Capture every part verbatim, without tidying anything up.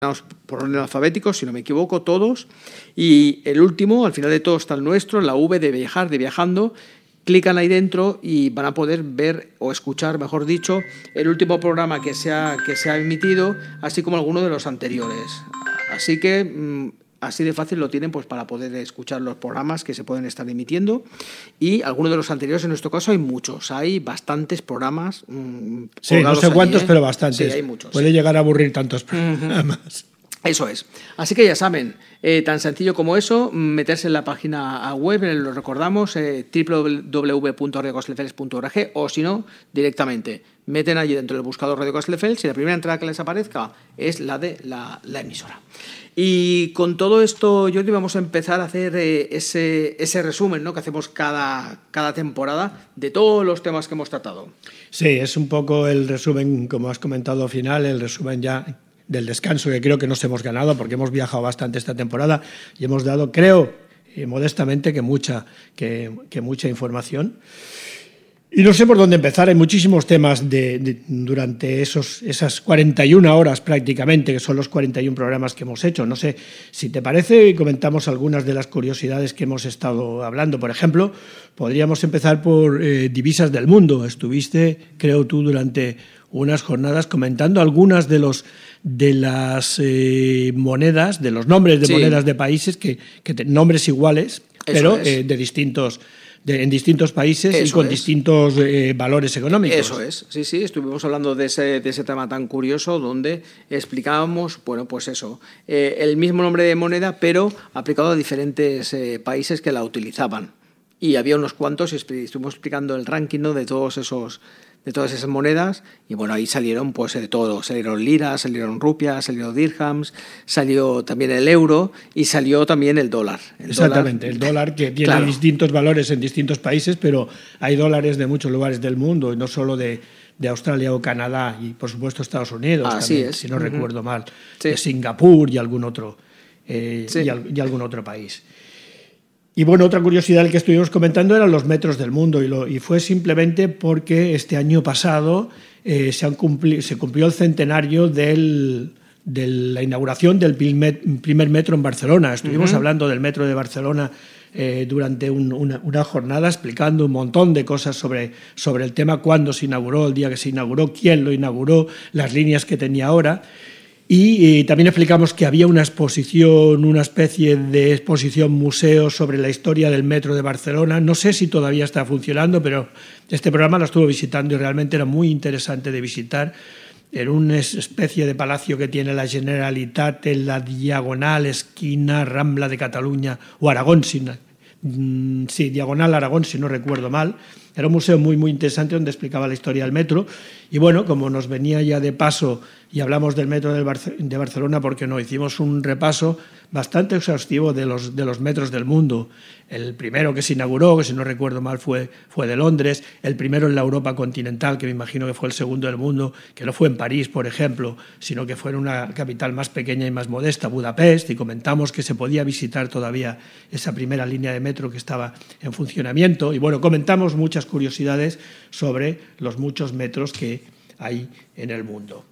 por orden alfabético, si no me equivoco, todos. Y el último, al final de todo, está el nuestro, la V de viajar, de viajando. Clican ahí dentro y van a poder ver o escuchar, mejor dicho, el último programa que se ha, que se ha emitido, así como alguno de los anteriores. Así que mmm, así de fácil lo tienen pues para poder escuchar los programas que se pueden estar emitiendo. Y algunos de los anteriores, en nuestro caso, hay muchos. Hay bastantes programas. Mmm, sí, no sé cuántos, allí, ¿eh? pero bastantes. Sí, hay muchos. Puede sí. llegar a aburrir tantos programas. Uh-huh. Eso es. Así que ya saben, eh, tan sencillo como eso, meterse en la página web, eh, lo recordamos, eh, doble u doble u doble u punto radio castelldefels punto org, o si no, directamente meten allí dentro del buscador Radio Castelldefels y la primera entrada que les aparezca es la de la, la emisora. Y con todo esto, Jordi, vamos a empezar a hacer eh, ese, ese resumen, ¿no?, que hacemos cada, cada temporada de todos los temas que hemos tratado. Sí, es un poco el resumen, como has comentado al final, el resumen ya del descanso que creo que nos hemos ganado porque hemos viajado bastante esta temporada y hemos dado, creo, eh, modestamente, que mucha, que, que mucha información. Y no sé por dónde empezar, hay muchísimos temas de, de, durante esos, esas cuarenta y una horas prácticamente, que son los cuarenta y un programas que hemos hecho. No sé si te parece, comentamos algunas de las curiosidades que hemos estado hablando. Por ejemplo, podríamos empezar por eh, divisas del mundo. Estuviste, creo tú, durante unas jornadas comentando algunas de los de las eh, monedas, de los nombres de sí. monedas de países, que, que te, nombres iguales, Eso pero es. eh, de distintos de, en distintos países Eso y con es. distintos eh, valores económicos. Eso es, sí, sí, estuvimos hablando de ese, de ese tema tan curioso donde explicábamos, bueno, pues eso, eh, el mismo nombre de moneda, pero aplicado a diferentes eh, países que la utilizaban. Y había unos cuantos, y estuvimos explicando el ranking, ¿no?, de todos esos de todas esas monedas, y bueno, ahí salieron pues de todo, salieron liras, salieron rupias, salieron dirhams, salió también el euro y salió también el dólar. El Exactamente, dólar, el dólar que tiene claro. distintos valores en distintos países, pero hay dólares de muchos lugares del mundo, y no solo de, de Australia o Canadá, y por supuesto Estados Unidos, Así también, es. si no uh-huh. recuerdo mal, sí. de Singapur y algún otro, eh, sí. y, al, y algún otro país. Y bueno, otra curiosidad que estuvimos comentando eran los metros del mundo, y, lo, y fue simplemente porque este año pasado eh, se, han cumpli, se cumplió el centenario del, de la inauguración del primer metro en Barcelona. Estuvimos uh-huh. hablando del metro de Barcelona eh, durante un, una, una jornada, explicando un montón de cosas sobre, sobre el tema, cuándo se inauguró, el día que se inauguró, quién lo inauguró, las líneas que tenía ahora. Y, y también explicamos que había una exposición, una especie de exposición museo sobre la historia del metro de Barcelona. No sé si todavía está funcionando, pero este programa lo estuvo visitando y realmente era muy interesante de visitar. Era una especie de palacio que tiene la Generalitat en la diagonal esquina Rambla de Cataluña o Aragón, si no, sí, diagonal Aragón, si no recuerdo mal. Era un museo muy, muy interesante donde explicaba la historia del metro. Y bueno, como nos venía ya de paso y hablamos del metro de Barcelona, porque no, hicimos un repaso bastante exhaustivo de los, de los metros del mundo. El primero que se inauguró, que si no recuerdo mal, fue, fue de Londres. El primero en la Europa continental, que me imagino que fue el segundo del mundo, que no fue en París, por ejemplo, sino que fue en una capital más pequeña y más modesta, Budapest, y comentamos que se podía visitar todavía esa primera línea de metro que estaba en funcionamiento. Y bueno, comentamos muchas curiosidades sobre los muchos metros que hay en el mundo.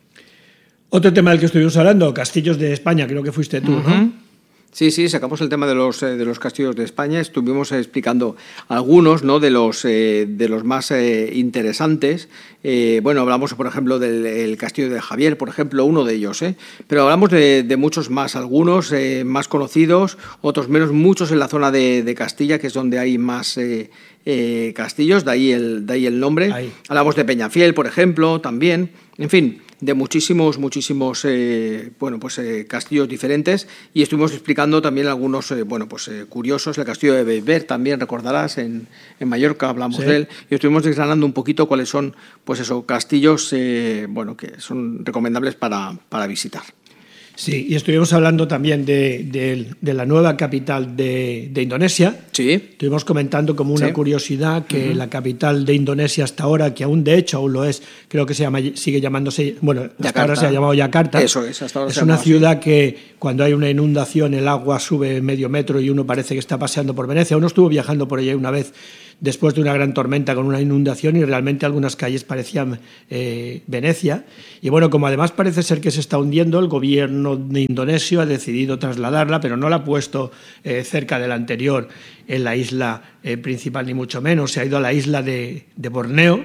Otro tema del que estuvimos hablando, castillos de España, creo que fuiste tú, uh-huh. ¿no? Sí, sí, sacamos el tema de los eh, de los castillos de España, estuvimos eh, explicando algunos, ¿no?, de los eh, de los más eh, interesantes. Eh, bueno, hablamos, por ejemplo, del el castillo de Javier, por ejemplo, uno de ellos, ¿eh? Pero hablamos de, de muchos más, algunos eh, más conocidos, otros menos, muchos en la zona de, de Castilla, que es donde hay más eh, eh, castillos, de ahí el de ahí el nombre. Ahí. Hablamos de Peñafiel, por ejemplo, también, en fin, de muchísimos, muchísimos eh, bueno, pues, eh, castillos diferentes, y estuvimos explicando también algunos eh, bueno, pues, eh, curiosos. El castillo de Bellver también, recordarás, en, en Mallorca hablamos sí. de él, y estuvimos desgranando un poquito cuáles son, pues eso, castillos eh, bueno, que son recomendables para, para visitar. Sí, y estuvimos hablando también de, de, de la nueva capital de, de Indonesia. Sí. Estuvimos comentando como una sí. curiosidad que uh-huh. la capital de Indonesia hasta ahora, que aún de hecho aún lo es, creo que se llama, sigue llamándose, bueno, hasta Yakarta. Ahora se ha llamado Yakarta. Eso es, hasta ahora es se una llama, ciudad sí. que cuando hay una inundación el agua sube medio metro y uno parece que está paseando por Venecia. Uno estuvo viajando por allá una vez después de una gran tormenta con una inundación y realmente algunas calles parecían eh, Venecia. Y bueno, como además parece ser que se está hundiendo, el gobierno de Indonesia ha decidido trasladarla, pero no la ha puesto eh, cerca de la anterior en la isla eh, principal, ni mucho menos. Se ha ido a la isla de, de Borneo,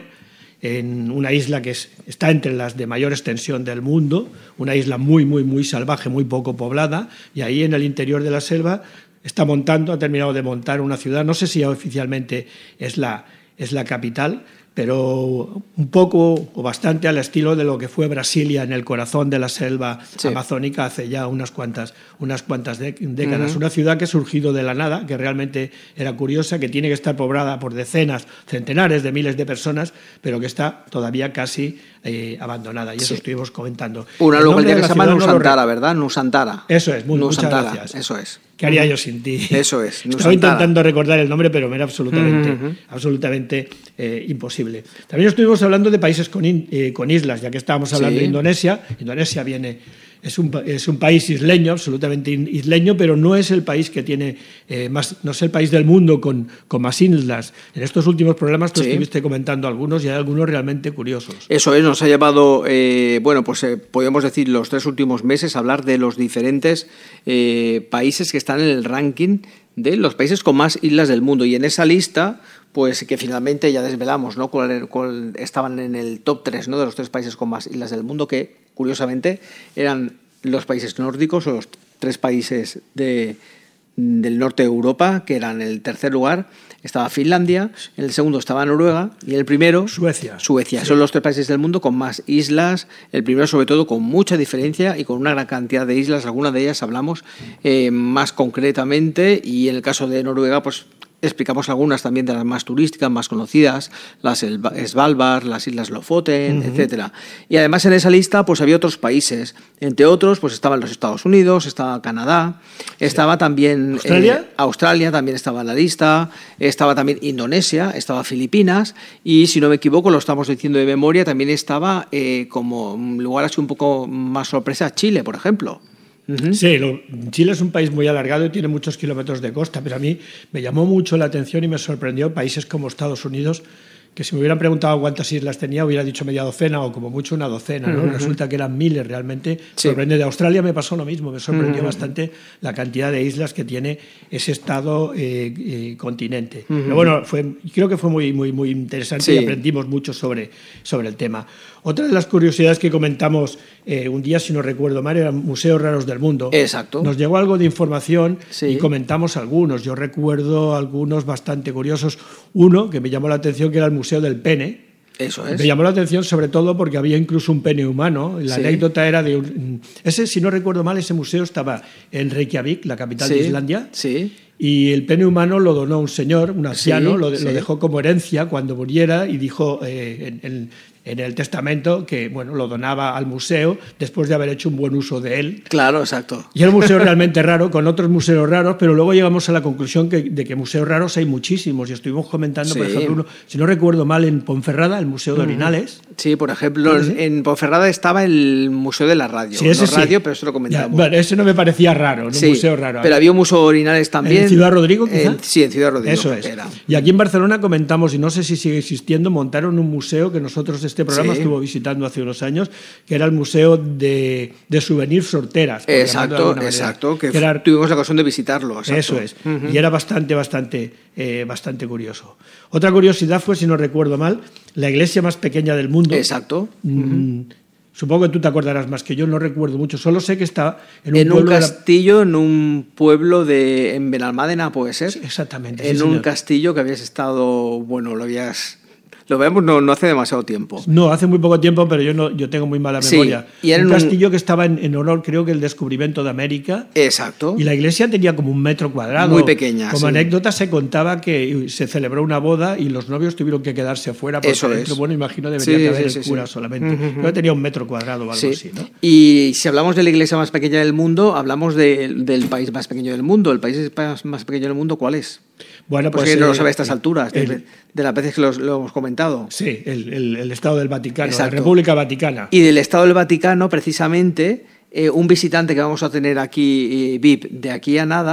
en una isla que es, está entre las de mayor extensión del mundo, una isla muy, muy, muy salvaje, muy poco poblada, y ahí en el interior de la selva está montando, ha terminado de montar una ciudad, no sé si oficialmente es la, es la capital, pero un poco o bastante al estilo de lo que fue Brasilia en el corazón de la selva sí. amazónica hace ya unas cuantas, unas cuantas décadas. Uh-huh. Una ciudad que ha surgido de la nada, que realmente era curiosa, que tiene que estar poblada por decenas, centenares de miles de personas, pero que está todavía casi eh, abandonada. Y eso sí. estuvimos comentando. Una localidad que se llama Nusantara, no ¿verdad? Nusantara. Eso es, muy, Nusantara, muchas gracias. Eso es. ¿Qué haría yo sin ti? Eso es. Estaba intentando recordar el nombre, pero me era absolutamente, uh-huh. absolutamente eh, imposible. También estuvimos hablando de países con, in, eh, con islas, ya que estábamos hablando sí. de Indonesia. Indonesia viene, es un, es un país isleño, absolutamente isleño, pero no es el país que tiene eh, más, no es el país del mundo con, con más islas. En estos últimos programas tú sí. estuviste comentando algunos y hay algunos realmente curiosos. Eso es, nos ha llevado, eh, bueno, pues eh, podemos decir los tres últimos meses a hablar de los diferentes eh, países que están en el ranking de los países con más islas del mundo. Y en esa lista, pues que finalmente ya desvelamos, ¿no? Cuál, cuál estaban en el top tres, ¿no? De los tres países con más islas del mundo, que curiosamente eran los países nórdicos o los tres países de, del norte de Europa, que eran en el tercer lugar estaba Finlandia, en el segundo estaba Noruega y en el primero Suecia. Suecia. Sí. Son los tres países del mundo con más islas, el primero sobre todo con mucha diferencia y con una gran cantidad de islas, algunas de ellas hablamos eh, más concretamente, y en el caso de Noruega pues explicamos algunas también de las más turísticas, más conocidas, las Svalbard, las Islas Lofoten, uh-huh. etcétera. Y además en esa lista pues había otros países, entre otros pues estaban los Estados Unidos, estaba Canadá, sí. estaba también ¿Australia? Eh, Australia también estaba en la lista, estaba también Indonesia, estaba Filipinas y si no me equivoco, lo estamos diciendo de memoria, también estaba eh, como un lugar así un poco más sorpresa Chile, por ejemplo. Uh-huh. Sí, lo, Chile es un país muy alargado y tiene muchos kilómetros de costa, pero a mí me llamó mucho la atención y me sorprendió países como Estados Unidos, que si me hubieran preguntado cuántas islas tenía, hubiera dicho media docena o como mucho una docena, ¿no? Uh-huh. Resulta que eran miles realmente. Sí. Sorprende. De Australia me pasó lo mismo, me sorprendió uh-huh. bastante la cantidad de islas que tiene ese estado eh, eh, continente. Uh-huh. Pero bueno, fue, creo que fue muy, muy, muy interesante sí. y aprendimos mucho sobre, sobre el tema. Otra de las curiosidades que comentamos eh, un día, si no recuerdo mal, eran museos raros del mundo. Exacto. Nos llegó algo de información sí. y comentamos algunos. Yo recuerdo algunos bastante curiosos. Uno que me llamó la atención, que era el Museo del Pene. Eso es. Me llamó la atención sobre todo porque había incluso un pene humano. La sí. anécdota era de un... Ese, si no recuerdo mal, ese museo estaba en Reykjavik, la capital sí. de Islandia. Sí. Y el pene humano lo donó un señor, un anciano, sí, lo, de, sí. lo dejó como herencia cuando muriera y dijo eh, en, en, en el testamento que bueno, lo donaba al museo después de haber hecho un buen uso de él. Claro, exacto. Y era un museo realmente raro, con otros museos raros, pero luego llegamos a la conclusión que, de que museos raros hay muchísimos. Y estuvimos comentando, sí. por ejemplo, uno, si no recuerdo mal, en Ponferrada, el Museo de Orinales. Sí, por ejemplo, ¿sí? en Ponferrada estaba el Museo de la Radio. Sí, ese no sí. radio, pero eso lo comentamos. Ya, bueno, ese no me parecía raro, un sí, museo raro. Pero había un Museo de Orinales también. ¿En Ciudad Rodrigo, quizá? En, sí, en Ciudad Rodrigo. Eso es. Era. Y aquí en Barcelona comentamos, y no sé si sigue existiendo, montaron un museo que nosotros, este programa, sí. estuvo visitando hace unos años, que era el Museo de, de Souvenirs Horteras. Exacto, exacto, que, que era, tuvimos la ocasión de visitarlo. Exacto. Eso es. Uh-huh. Y era bastante, bastante, eh, bastante curioso. Otra curiosidad fue, si no recuerdo mal, la iglesia más pequeña del mundo. Exacto. Uh-huh. Supongo que tú te acordarás más que yo, no recuerdo mucho. Solo sé que está en un, en pueblo un castillo, la... en un pueblo de en Benalmádena, puede ser. Sí, exactamente. En sí, un señor. castillo que habías estado, bueno, lo habías... Lo vemos no, no hace demasiado tiempo. No, hace muy poco tiempo, pero yo no yo tengo muy mala memoria. Sí, y era un un castillo que estaba en, en honor, creo que el descubrimiento de América. Exacto. Y la iglesia tenía como un metro cuadrado. Muy pequeña. Como sí. anécdota se contaba que se celebró una boda y los novios tuvieron que quedarse fuera. Porque Eso dentro, es. Bueno, imagino debería sí, caber sí, el sí, cura sí. solamente. Uh-huh. Creo que tenía un metro cuadrado o algo sí. así, ¿no? Y si hablamos de la iglesia más pequeña del mundo, hablamos de, del país más pequeño del mundo. ¿El país más pequeño del mundo cuál es? Bueno, pues, pues no eh, lo sabe a estas alturas, el, de, de las veces que lo, lo hemos comentado. Sí, el, el, el Estado del Vaticano, Exacto. la República Vaticana. Y del Estado del Vaticano, precisamente, eh, un visitante que vamos a tener aquí, eh, V I P, de aquí a nada,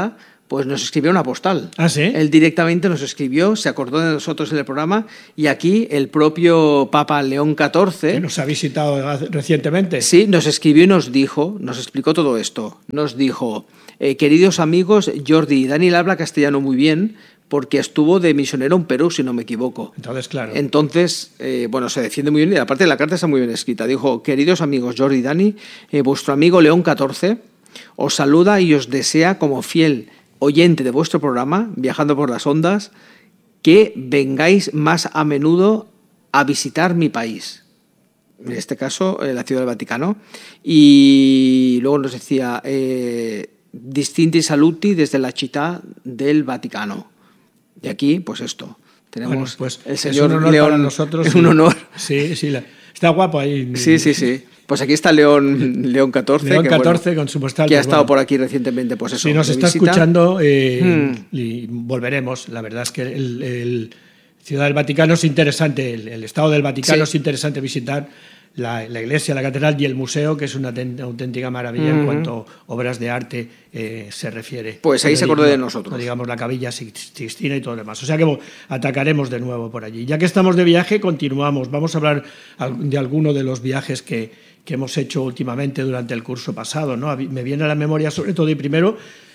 pues nos escribió una postal. ¿Ah, sí? Él directamente nos escribió, se acordó de nosotros en el programa, y aquí el propio Papa León catorce... Que nos ha visitado recientemente. Sí, nos escribió y nos dijo, nos explicó todo esto. Nos dijo, eh, queridos amigos, Jordi y Dani habla castellano muy bien, porque estuvo de misionero en Perú, si no me equivoco. Entonces, claro. Entonces, eh, bueno, se defiende muy bien, y aparte de la carta está muy bien escrita. Dijo, queridos amigos Jordi y Dani, eh, vuestro amigo León catorce os saluda y os desea, como fiel oyente de vuestro programa, Viajando por las Ondas, que vengáis más a menudo a visitar mi país. En este caso, eh, la Ciudad del Vaticano. Y luego nos decía, eh, distinti saluti desde la città del Vaticano. Y aquí, pues esto. Tenemos bueno, pues el señor es un honor León. Para nosotros. Es un honor. Sí, sí. La, está guapo ahí. Sí, sí, sí. Pues aquí está León, León catorce. León que, catorce bueno, con su postal. Que ha pues, estado bueno, por aquí recientemente, pues eso. Si nos está visita. escuchando, eh, hmm. y volveremos. La verdad es que el, el Ciudad del Vaticano es interesante, el, el Estado del Vaticano sí. es interesante visitar. La, la iglesia, la catedral y el museo, que es una auténtica maravilla uh-huh. en cuanto a obras de arte eh, se refiere. Pues ahí se acordó de nosotros. No, digamos la Capilla Sixtina y todo lo demás. O sea que bueno, atacaremos de nuevo por allí. Ya que estamos de viaje, continuamos. Vamos a hablar de alguno de los viajes que, que hemos hecho últimamente durante el curso pasado, ¿no? Me viene a la memoria sobre todo y primero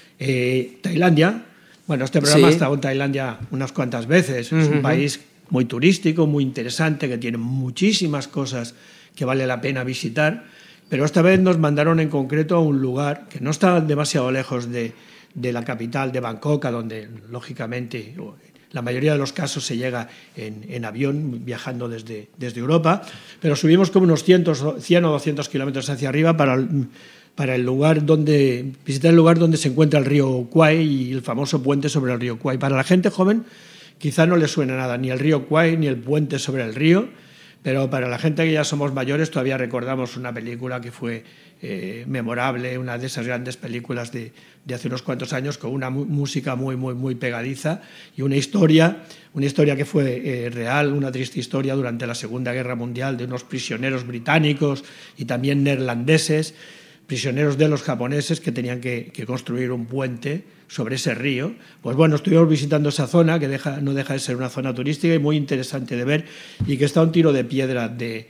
eh, Tailandia. Bueno, este programa sí. ha estado en Tailandia unas cuantas veces. Uh-huh. Es un país muy turístico, muy interesante, que tiene muchísimas cosas que vale la pena visitar, pero esta vez nos mandaron en concreto a un lugar que no está demasiado lejos de, de la capital, de Bangkok, a donde lógicamente la mayoría de los casos se llega en, en avión, viajando desde, desde Europa, pero subimos como unos cien o doscientos kilómetros hacia arriba para, para el lugar donde, visitar el lugar donde se encuentra el río Kwai y el famoso puente sobre el río Kwai. Para la gente joven quizá no le suena nada, ni el río Kwai ni el puente sobre el río, pero para la gente que ya somos mayores todavía recordamos una película que fue eh, memorable, una de esas grandes películas de, de hace unos cuantos años, con una música muy, muy, muy pegadiza y una historia, una historia que fue eh, real, una triste historia durante la Segunda Guerra Mundial de unos prisioneros británicos y también neerlandeses, prisioneros de los japoneses que tenían que, que construir un puente sobre ese río. Pues bueno, estuvimos visitando esa zona que deja, no deja de ser una zona turística y muy interesante de ver, y que está a un tiro de piedra de,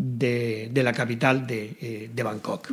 de, de la capital de, eh, de Bangkok.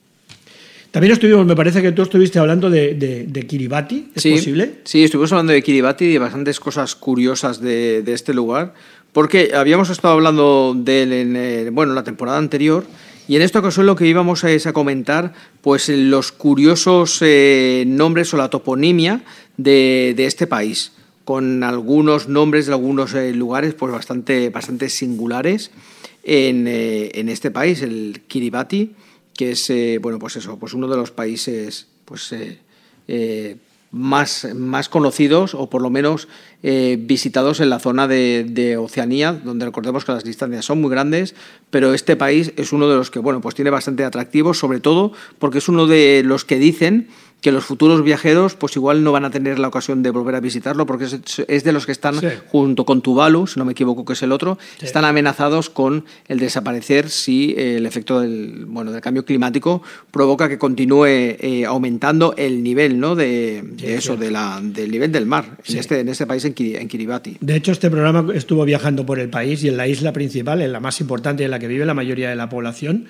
También estuvimos, me parece que tú estuviste hablando de, de, de Kiribati, ¿es sí, posible? Sí, estuvimos hablando de Kiribati y de bastantes cosas curiosas de, de este lugar, porque habíamos estado hablando de él en eh, bueno, la temporada anterior. Y en esta ocasión lo que íbamos es a comentar pues los curiosos eh, nombres o la toponimia de, de este país, con algunos nombres de algunos eh, lugares pues bastante, bastante singulares en, eh, en este país, el Kiribati, que es eh, bueno pues eso, pues uno de los países pues eh, eh, más, más conocidos o por lo menos eh, visitados en la zona de, de Oceanía, donde recordemos que las distancias son muy grandes, pero este país es uno de los que bueno pues tiene bastante atractivo, sobre todo porque es uno de los que dicen que los futuros viajeros pues igual no van a tener la ocasión de volver a visitarlo, porque es, es de los que están, sí. junto con Tuvalu, si no me equivoco que es el otro, sí. están amenazados con el desaparecer si eh, el efecto del, bueno, del cambio climático provoca que continúe eh, aumentando el nivel, ¿no? de, de sí, eso, sí. De la, del nivel del mar sí. en, este, en este país, en, Kiri, en Kiribati. De hecho, este programa estuvo viajando por el país y en la isla principal, en la más importante, en la que vive la mayoría de la población.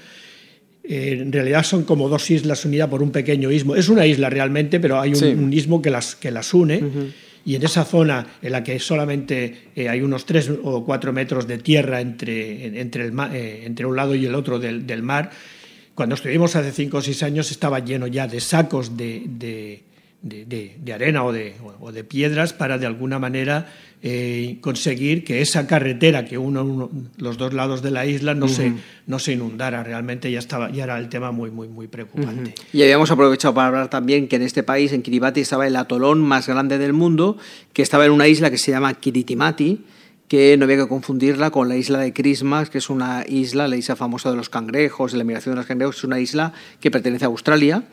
Eh, en realidad son como dos islas unidas por un pequeño istmo. Es una isla realmente, pero hay un, sí. un istmo que las, que las une. Uh-huh. Y en esa zona en la que solamente eh, hay unos tres o cuatro metros de tierra entre, entre, el, eh, entre un lado y el otro del, del mar, cuando estuvimos hace cinco o seis años estaba lleno ya de sacos de, de, de, de, de arena o de, o de piedras para de alguna manera eh, conseguir que esa carretera que une uno, los dos lados de la isla no, uh-huh. se, no se inundara. Realmente ya, estaba, ya era el tema muy, muy, muy preocupante. Uh-huh. Y habíamos aprovechado para hablar también que en este país, en Kiribati, estaba el atolón más grande del mundo, que estaba en una isla que se llama Kiritimati, que no había que confundirla con la isla de Christmas, que es una isla, la isla famosa de los cangrejos, de la migración de los cangrejos, es una isla que pertenece a Australia,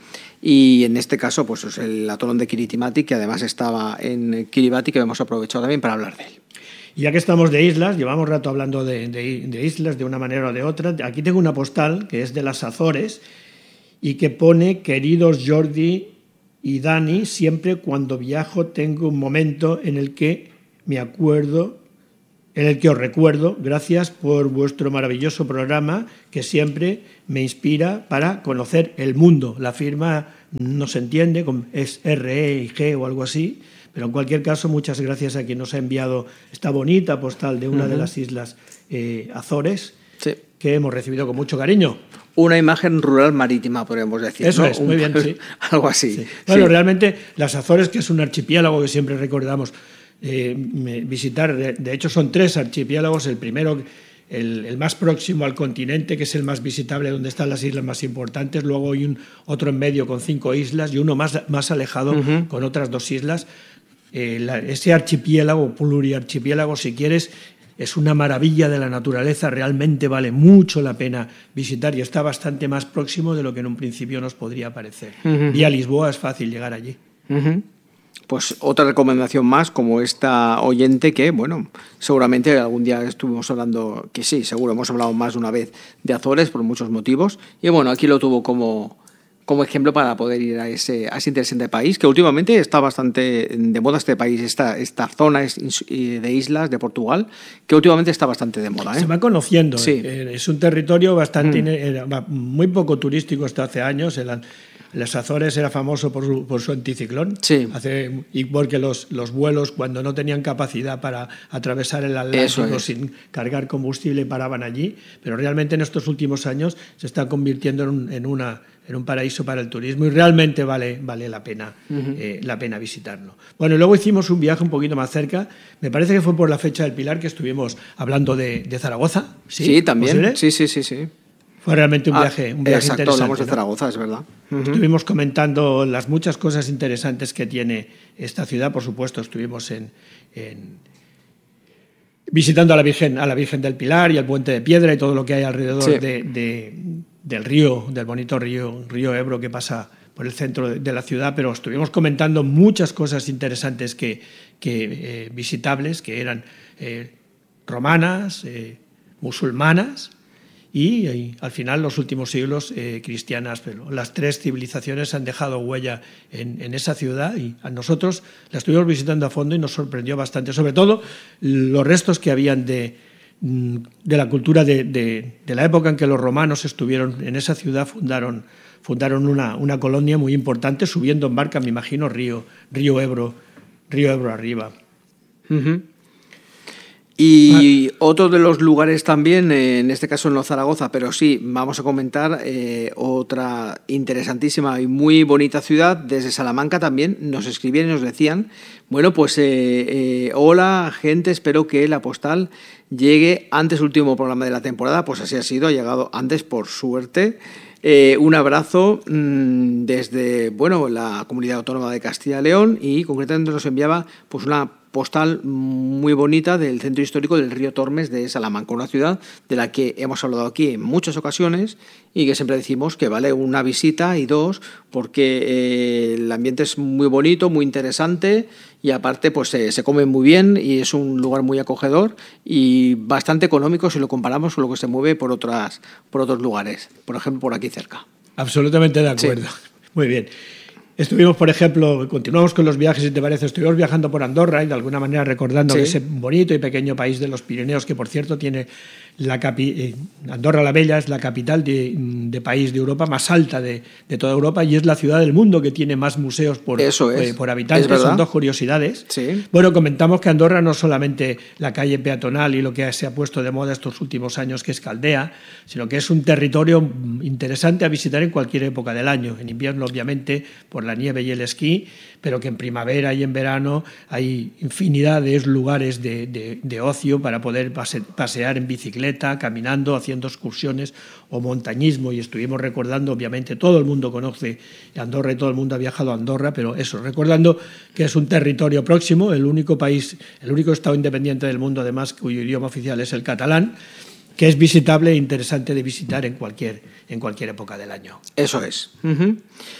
y en este caso pues es el atolón de Kiritimati, que además estaba en Kiribati, que hemos aprovechado también para hablar de él. Y ya que estamos de islas, llevamos rato hablando de, de, de islas de una manera o de otra, aquí tengo una postal que es de las Azores y que pone: queridos Jordi y Dani, siempre cuando viajo tengo un momento en el que me acuerdo, en el que os recuerdo, gracias por vuestro maravilloso programa que siempre me inspira para conocer el mundo. La firma no se entiende, es R E y G o algo así, pero en cualquier caso muchas gracias a quien nos ha enviado esta bonita postal de una uh-huh. de las islas eh, Azores, sí. que hemos recibido con mucho cariño. Una imagen rural marítima, podríamos decir. Eso ¿no? es, muy bien, sí. Algo así. Sí. Bueno, sí. realmente las Azores, que es un archipiélago que siempre recordamos eh, visitar, de, de hecho son tres archipiélagos, el primero, el, el más próximo al continente, que es el más visitable, donde están las islas más importantes, luego hay un, otro en medio con cinco islas y uno más, más alejado uh-huh. con otras dos islas. Eh, la, ese archipiélago, pluriarchipiélago, si quieres, es una maravilla de la naturaleza, realmente vale mucho la pena visitar y está bastante más próximo de lo que en un principio nos podría parecer. Uh-huh. Y a Lisboa es fácil llegar allí. Uh-huh. Pues otra recomendación más, como esta oyente que, bueno, seguramente algún día estuvimos hablando, que sí, seguro hemos hablado más de una vez de Azores por muchos motivos, y bueno, aquí lo tuvo como... como ejemplo para poder ir a ese, a ese interesante país, que últimamente está bastante de moda este país, esta, esta zona de islas de Portugal, que últimamente está bastante de moda. ¿eh? Se va conociendo, sí. eh, es un territorio bastante, mm. era muy poco turístico hasta hace años, el, las Azores era famoso por su, por su anticiclón, sí. hace, y porque los, los vuelos cuando no tenían capacidad para atravesar el Atlántico es. sin cargar combustible paraban allí, pero realmente en estos últimos años se está convirtiendo en, un, en una... en un paraíso para el turismo y realmente vale, vale la pena, uh-huh. eh, la pena visitarlo. Bueno, luego hicimos un viaje un poquito más cerca, me parece que fue por la fecha del Pilar que estuvimos hablando de, de Zaragoza. Sí, sí también, ¿posible? sí, sí, sí, sí. Fue realmente un viaje, ah, un viaje exacto, interesante. Hablamos de ¿no? Zaragoza, es verdad. Uh-huh. Estuvimos comentando las muchas cosas interesantes que tiene esta ciudad, por supuesto, estuvimos en... en visitando a la Virgen, a la Virgen del Pilar y al Puente de Piedra y todo lo que hay alrededor sí. de, de, del río, del bonito río, río Ebro que pasa por el centro de, de la ciudad, pero estuvimos comentando muchas cosas interesantes que, que eh, visitables, que eran eh, romanas, eh, musulmanas y, y al final los últimos siglos eh, cristianas, pero las tres civilizaciones han dejado huella en, en esa ciudad y a nosotros la estuvimos visitando a fondo y nos sorprendió bastante, sobre todo los restos que habían de, de la cultura de, de, de la época en que los romanos estuvieron en esa ciudad, fundaron, fundaron una, una colonia muy importante, subiendo en barca, me imagino, río, río Ebro, río Ebro arriba. Uh-huh. Y ah. otro de los lugares también, eh, en este caso no Zaragoza, pero sí, vamos a comentar eh, otra interesantísima y muy bonita ciudad, desde Salamanca también, nos escribían y nos decían, bueno, pues eh, eh, hola gente, espero que la postal llegue antes del último programa de la temporada, pues así ha sido, ha llegado antes por suerte. Eh, un abrazo mmm, desde bueno, la Comunidad Autónoma de Castilla y León y concretamente nos enviaba pues una postal muy bonita del centro histórico del río Tormes de Salamanca, una ciudad de la que hemos hablado aquí en muchas ocasiones y que siempre decimos que vale una visita y dos porque eh, el ambiente es muy bonito, muy interesante y aparte pues eh, se come muy bien y es un lugar muy acogedor y bastante económico si lo comparamos con lo que se mueve por otras por otros lugares, por ejemplo por aquí cerca. Absolutamente de acuerdo. Sí. Muy bien. Estuvimos, por ejemplo, continuamos con los viajes, si te parece, estuvimos viajando por Andorra y de alguna manera recordando sí. ese bonito y pequeño país de los Pirineos, que por cierto tiene la capi eh, Andorra la Bella es la capital de, de país de Europa más alta de, de toda Europa y es la ciudad del mundo que tiene más museos por, Eso es. eh, por habitante. Son dos curiosidades. Sí. Bueno, comentamos que Andorra no solamente la calle peatonal y lo que se ha puesto de moda estos últimos años, que es Caldea, sino que es un territorio interesante a visitar en cualquier época del año. En invierno, obviamente, por la nieve y el esquí, pero que en primavera y en verano hay infinidad de lugares de, de, de ocio para poder pase, pasear en bicicleta, caminando, haciendo excursiones o montañismo. Y estuvimos recordando, obviamente, todo el mundo conoce Andorra y todo el mundo ha viajado a Andorra, pero eso, recordando que es un territorio próximo, el único país, el único estado independiente del mundo, además, cuyo idioma oficial es el catalán, que es visitable e interesante de visitar en cualquier, en cualquier época del año. Eso es. Uh-huh.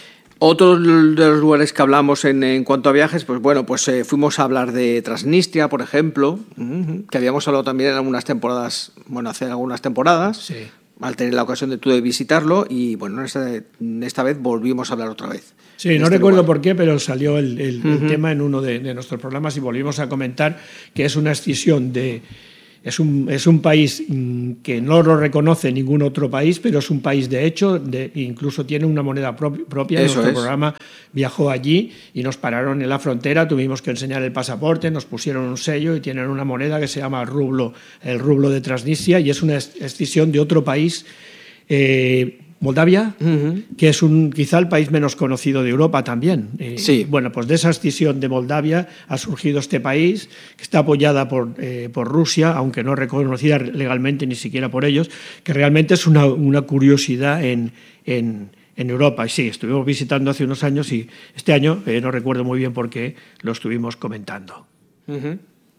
Otro de los lugares que hablamos en, en cuanto a viajes, pues bueno, pues eh, fuimos a hablar de Transnistria, por ejemplo, uh-huh, que habíamos hablado también en algunas temporadas, bueno, hace algunas temporadas. Sí. al tener la ocasión de tú de visitarlo y bueno, esta, esta vez volvimos a hablar otra vez. Sí, no este recuerdo lugar. por qué, pero salió el, el, uh-huh. el tema en uno de, de nuestros programas y volvimos a comentar que es una escisión de... Es un, es un país que no lo reconoce ningún otro país, pero es un país de hecho, de, incluso tiene una moneda prop, propia. Eso Nuestro es. programa viajó allí y nos pararon en la frontera, tuvimos que enseñar el pasaporte, nos pusieron un sello y tienen una moneda que se llama rublo, el rublo de Transnistria, y es una escisión de otro país, eh, Moldavia, uh-huh. que es un, quizá el país menos conocido de Europa también. Eh, sí. Bueno, pues de esa escisión de Moldavia ha surgido este país, que está apoyada por, eh, por Rusia, aunque no reconocida legalmente ni siquiera por ellos, que realmente es una, una curiosidad en, en, en Europa. Y sí, estuvimos visitando hace unos años y este año, eh, no recuerdo muy bien por qué, lo estuvimos comentando. Uh-huh.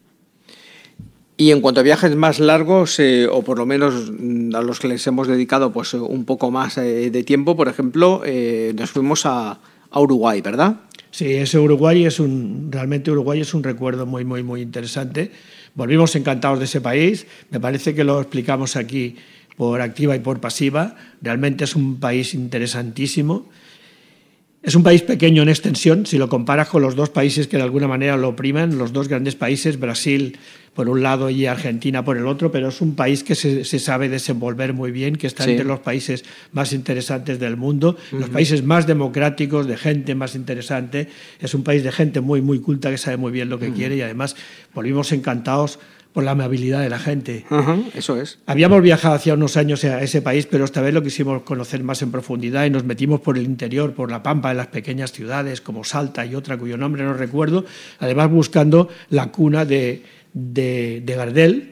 Y en cuanto a viajes más largos, eh, o por lo menos a los que les hemos dedicado pues un poco más eh, de tiempo, por ejemplo, eh, nos fuimos a, a Uruguay, ¿verdad? Sí, ese Uruguay es un, realmente Uruguay es un recuerdo muy, muy, muy interesante. Volvimos encantados de ese país. Me parece que lo explicamos aquí por activa y por pasiva. Realmente es un país interesantísimo. Es un país pequeño en extensión, si lo comparas con los dos países que de alguna manera lo oprimen, los dos grandes países, Brasil por un lado y Argentina por el otro, pero es un país que se, se sabe desenvolver muy bien, que está sí. entre los países más interesantes del mundo, uh-huh. los países más democráticos, de gente más interesante. Es un país de gente muy, muy culta que sabe muy bien lo que uh-huh. quiere y además volvimos encantados por la amabilidad de la gente. Uh-huh, eso es. Habíamos viajado hacía unos años a ese país, pero esta vez lo quisimos conocer más en profundidad y nos metimos por el interior, por la pampa de las pequeñas ciudades como Salta y otra cuyo nombre no recuerdo, además buscando la cuna de, de, de Gardel,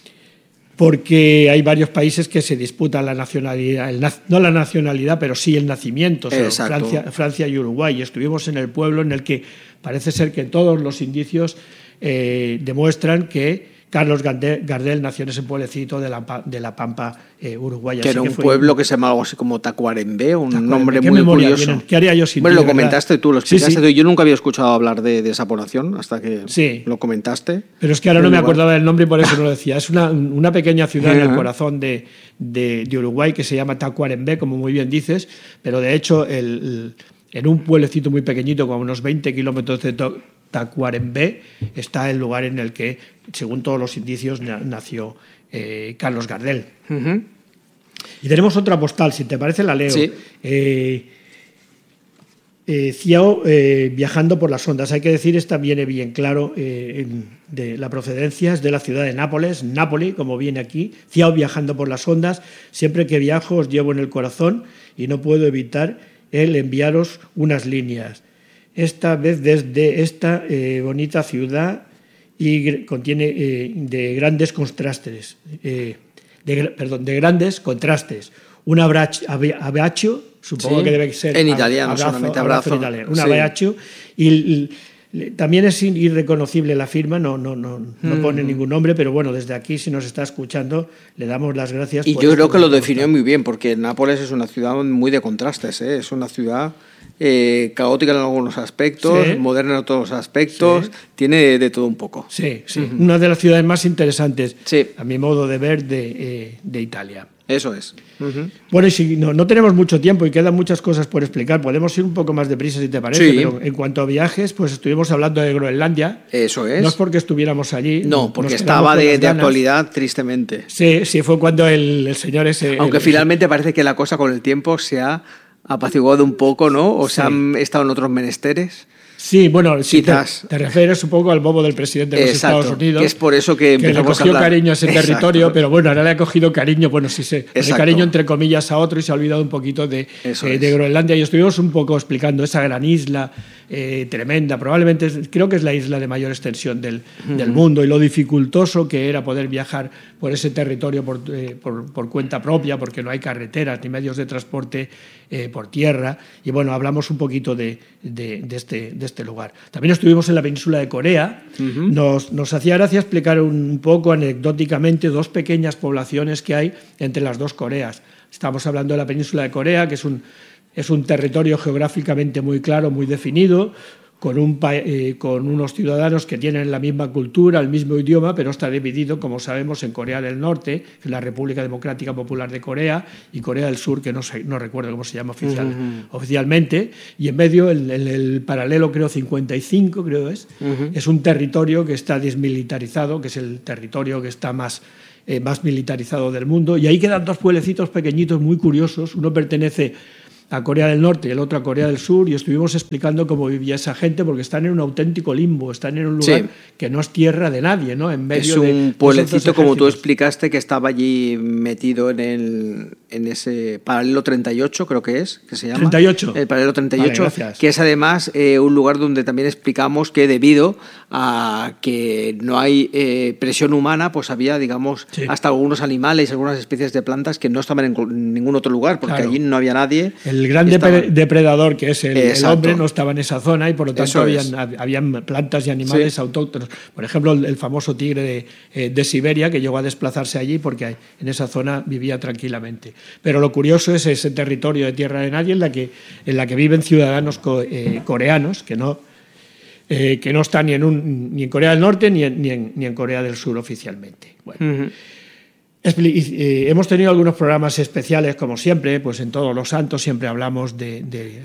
porque hay varios países que se disputan la nacionalidad, el, no la nacionalidad, pero sí el nacimiento, o sea, Francia, Francia y Uruguay. Y estuvimos en el pueblo en el que parece ser que todos los indicios eh, demuestran que Carlos Gardel, Gardel nació en ese pueblecito de la, de la Pampa eh, uruguaya. Que era que un fue pueblo que se llama algo así como Tacuarembé, un Tacuarembé. nombre ¿Qué muy curioso. Tienen? ¿Qué haría yo sin Bueno, ti, lo comentaste verdad? tú, lo explicaste sí, sí. tú. Yo nunca había escuchado hablar de, de esa población hasta que sí. lo comentaste. Pero es que ahora no me acordaba del nombre y por eso no lo decía. Es una, una pequeña ciudad en el corazón de, de, de Uruguay que se llama Tacuarembé, como muy bien dices, pero de hecho el, el, en un pueblecito muy pequeñito, como unos veinte kilómetros de to Tacuarembé, está el lugar en el que, según todos los indicios, nació eh, Carlos Gardel. Uh-huh. Y tenemos otra postal, si te parece la leo. Sí. Eh, eh, Ciao eh, viajando por las ondas. Hay que decir, esta viene bien claro, eh, en, de la procedencia es de la ciudad de Nápoles, Nápoli, como viene aquí. Ciao viajando por las ondas. Siempre que viajo os llevo en el corazón y no puedo evitar el enviaros unas líneas. Esta vez desde esta eh, bonita ciudad y contiene eh, de grandes contrastes, eh, de, perdón, de grandes contrastes. Un abrazo, abbraccio, supongo sí, que debe ser en italiano, abrazo, solamente abrazo, abrazo. En italiano, un sí. abbraccio y, y también es irreconocible la firma, no, no, no, no mm. pone ningún nombre, pero bueno, desde aquí, si nos está escuchando, le damos las gracias. Y por yo este creo que lo definió muy bien, porque Nápoles es una ciudad muy de contrastes, ¿eh? Es una ciudad eh, caótica en algunos aspectos, sí. moderna en otros aspectos, sí. tiene de todo un poco. Sí, sí. Uh-huh. Una de las ciudades más interesantes, sí. a mi modo de ver, de, eh, de Italia. Eso es. Uh-huh. Bueno, y si no, no tenemos mucho tiempo y quedan muchas cosas por explicar, podemos ir un poco más deprisa si te parece, sí. pero en cuanto a viajes, pues estuvimos hablando de Groenlandia. Eso es. No es porque estuviéramos allí. No, porque estaba de, de actualidad, tristemente. Sí, sí, fue cuando el, el señor ese... Aunque el, finalmente parece que la cosa con el tiempo se ha apaciguado un poco, ¿no? O sí. se han estado en otros menesteres. Sí, bueno, si te, Quizás. te refieres un poco al bobo del presidente de los Exacto, Estados Unidos. Que es por eso que, que le cogió cariño a ese Exacto. territorio, pero bueno, ahora le ha cogido cariño, bueno, sí, sí, el cariño entre comillas a otro y se ha olvidado un poquito de, eh, de Groenlandia. Y estuvimos un poco explicando esa gran isla eh, tremenda, probablemente es, creo que es la isla de mayor extensión del, uh-huh. del mundo y lo dificultoso que era poder viajar por ese territorio por, eh, por, por cuenta propia, porque no hay carreteras ni medios de transporte eh, por tierra. Y bueno, hablamos un poquito de, de, de, este, de este lugar. También estuvimos en la península de Corea. Uh-huh. nos, nos hacía gracia explicar un poco anecdóticamente dos pequeñas poblaciones que hay entre las dos Coreas. Estamos hablando de la península de Corea, que es un, es un territorio geográficamente muy claro, muy definido, con, un, eh, con unos ciudadanos que tienen la misma cultura, el mismo idioma, pero está dividido, como sabemos, en Corea del Norte, que es la República Democrática Popular de Corea, y Corea del Sur, que no, sé, no recuerdo cómo se llama oficial, uh-huh. oficialmente, y en medio, el, el, el paralelo, creo, cincuenta y cinco, creo es, uh-huh. es un territorio que está desmilitarizado, que es el territorio que está más... Eh, más militarizado del mundo, y ahí quedan dos pueblecitos pequeñitos muy curiosos. Uno pertenece a Corea del Norte y el otro a Corea del Sur, y estuvimos explicando cómo vivía esa gente, porque están en un auténtico limbo, están en un lugar sí. que no es tierra de nadie, ¿no? En medio es un de, pueblecito, como tú explicaste, que estaba allí metido en el en ese paralelo treinta y ocho, creo que es, que se llama. treinta y ocho. El paralelo treinta y ocho, vale, que es además eh, un lugar donde también explicamos que debido a que no hay eh, presión humana, pues había, digamos, sí. hasta algunos animales, algunas especies de plantas que no estaban en ningún otro lugar, porque claro. allí no había nadie. El gran estaba... depredador, que es el, el hombre, no estaba en esa zona, y por lo tanto habían, habían plantas y animales sí. autóctonos. Por ejemplo, el, el famoso tigre de, eh, de Siberia, que llegó a desplazarse allí porque en esa zona vivía tranquilamente. Pero lo curioso es ese territorio de tierra de nadie en la que, en la que viven ciudadanos co, eh, coreanos, que no, eh, que no están ni en, un, ni en Corea del Norte ni en, ni, en, ni en Corea del Sur oficialmente. Bueno. Uh-huh. Eh, hemos tenido algunos programas especiales, como siempre, pues en Todos los Santos siempre hablamos de, de,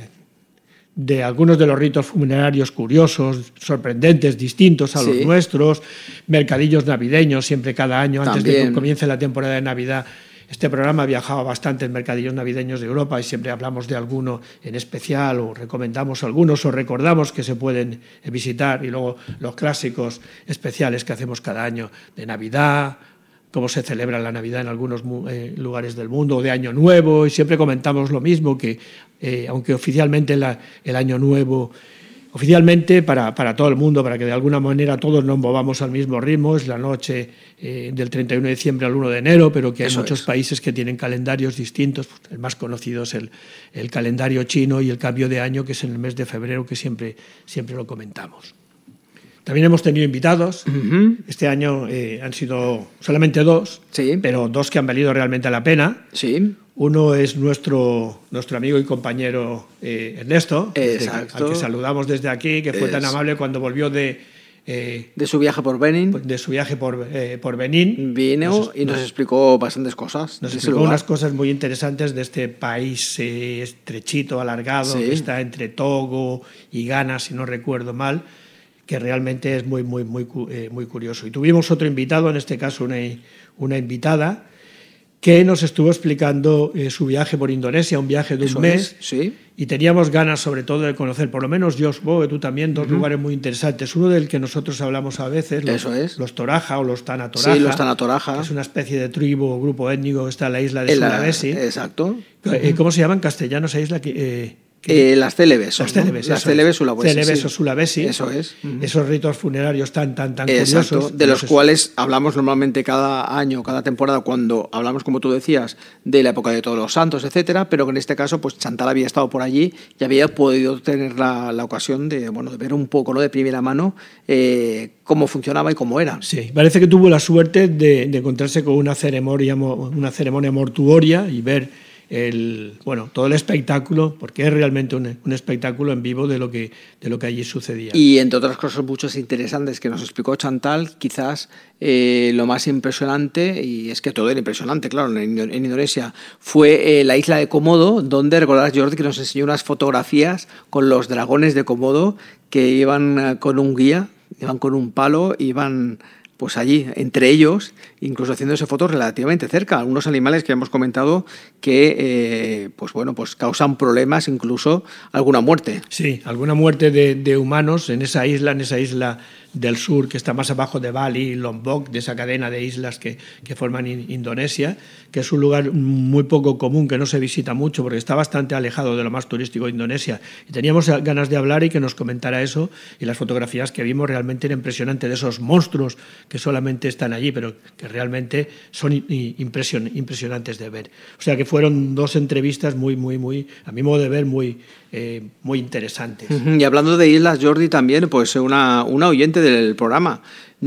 de algunos de los ritos funerarios curiosos, sorprendentes, distintos a sí. los nuestros, mercadillos navideños, siempre cada año, antes También. de que comience la temporada de Navidad. Este programa ha viajado bastante en mercadillos navideños de Europa, y siempre hablamos de alguno en especial, o recomendamos algunos, o recordamos que se pueden visitar, y luego los clásicos especiales que hacemos cada año de Navidad, cómo se celebra la Navidad en algunos eh, lugares del mundo, o de Año Nuevo, y siempre comentamos lo mismo, que eh, aunque oficialmente la, el Año Nuevo, oficialmente para, para todo el mundo, para que de alguna manera todos nos movamos al mismo ritmo, es la noche eh, del treinta y uno de diciembre al uno de enero, pero que hay Eso muchos es. países que tienen calendarios distintos. El más conocido es el, el calendario chino, y el cambio de año, que es en el mes de febrero, que siempre, siempre lo comentamos. También hemos tenido invitados. Uh-huh. Este año eh, han sido solamente dos, sí. pero dos que han valido realmente la pena. Sí. Uno es nuestro, nuestro amigo y compañero eh, Ernesto, Exacto. al que saludamos desde aquí, que fue es. tan amable cuando volvió de... Eh, de su viaje por Benín. De su viaje por, eh, por Benín. Vino nos, y nos, nos explicó bastantes cosas. Nos explicó unas cosas muy interesantes de este país eh, estrechito, alargado, sí. que está entre Togo y Ghana, si no recuerdo mal, que realmente es muy, muy, muy, eh, muy curioso. Y tuvimos otro invitado, en este caso una, una invitada, que nos estuvo explicando eh, su viaje por Indonesia, un viaje de un Eso mes, es, sí. y teníamos ganas sobre todo de conocer, por lo menos yo, supongo que tú también, dos uh-huh. lugares muy interesantes. Uno del que nosotros hablamos a veces, los, Eso es. los Toraja o los Tanatoraja, sí, los Tanatoraja. que es una especie de tribu o grupo étnico que está en la isla de en Sulawesi. La, exacto. Eh, ¿Cómo se llama en castellano esa isla? que eh, Eh, las célebes. Las célebes, ¿no? Las célebes Sulawesi. Célebes sí. o Sulawesi. Eso es. Uh-huh. Esos ritos funerarios tan, tan, tan Exacto, curiosos. de los cuales hablamos normalmente cada año, cada temporada, cuando hablamos, como tú decías, de la época de Todos los Santos, etcétera, pero que en este caso, pues Chantal había estado por allí y había podido tener la, la ocasión de, bueno, de ver un poco, ¿no?, de primera mano eh, cómo funcionaba y cómo era. Sí, parece que tuvo la suerte de, de encontrarse con una ceremonia, una ceremonia mortuoria y ver el bueno todo el espectáculo, porque es realmente un, un espectáculo en vivo de lo que de lo que allí sucedía. Y entre otras cosas muchas interesantes que nos explicó Chantal, quizás eh, lo más impresionante, y es que todo era impresionante, claro, en, en Indonesia, fue eh, la isla de Komodo, donde recordarás, Jordi, que nos enseñó unas fotografías con los dragones de Komodo que iban uh, con un guía, iban con un palo, iban pues allí, entre ellos, incluso haciéndose fotos relativamente cerca. Algunos animales que hemos comentado que, eh, pues bueno, pues causan problemas, incluso alguna muerte. Sí, alguna muerte de, de humanos en esa isla, en esa isla del sur, que está más abajo de Bali, Lombok, de esa cadena de islas que, que forman in, Indonesia, que es un lugar muy poco común, que no se visita mucho, porque está bastante alejado de lo más turístico de Indonesia. Y teníamos ganas de hablar y que nos comentara eso, y las fotografías que vimos realmente eran impresionantes, de esos monstruos que solamente están allí, pero que realmente son impresion, impresionantes de ver. O sea que fueron dos entrevistas muy, muy, muy, a mi modo de ver, muy, eh, muy interesantes. Y hablando de islas, Jordi, también, pues una, una oyente del programa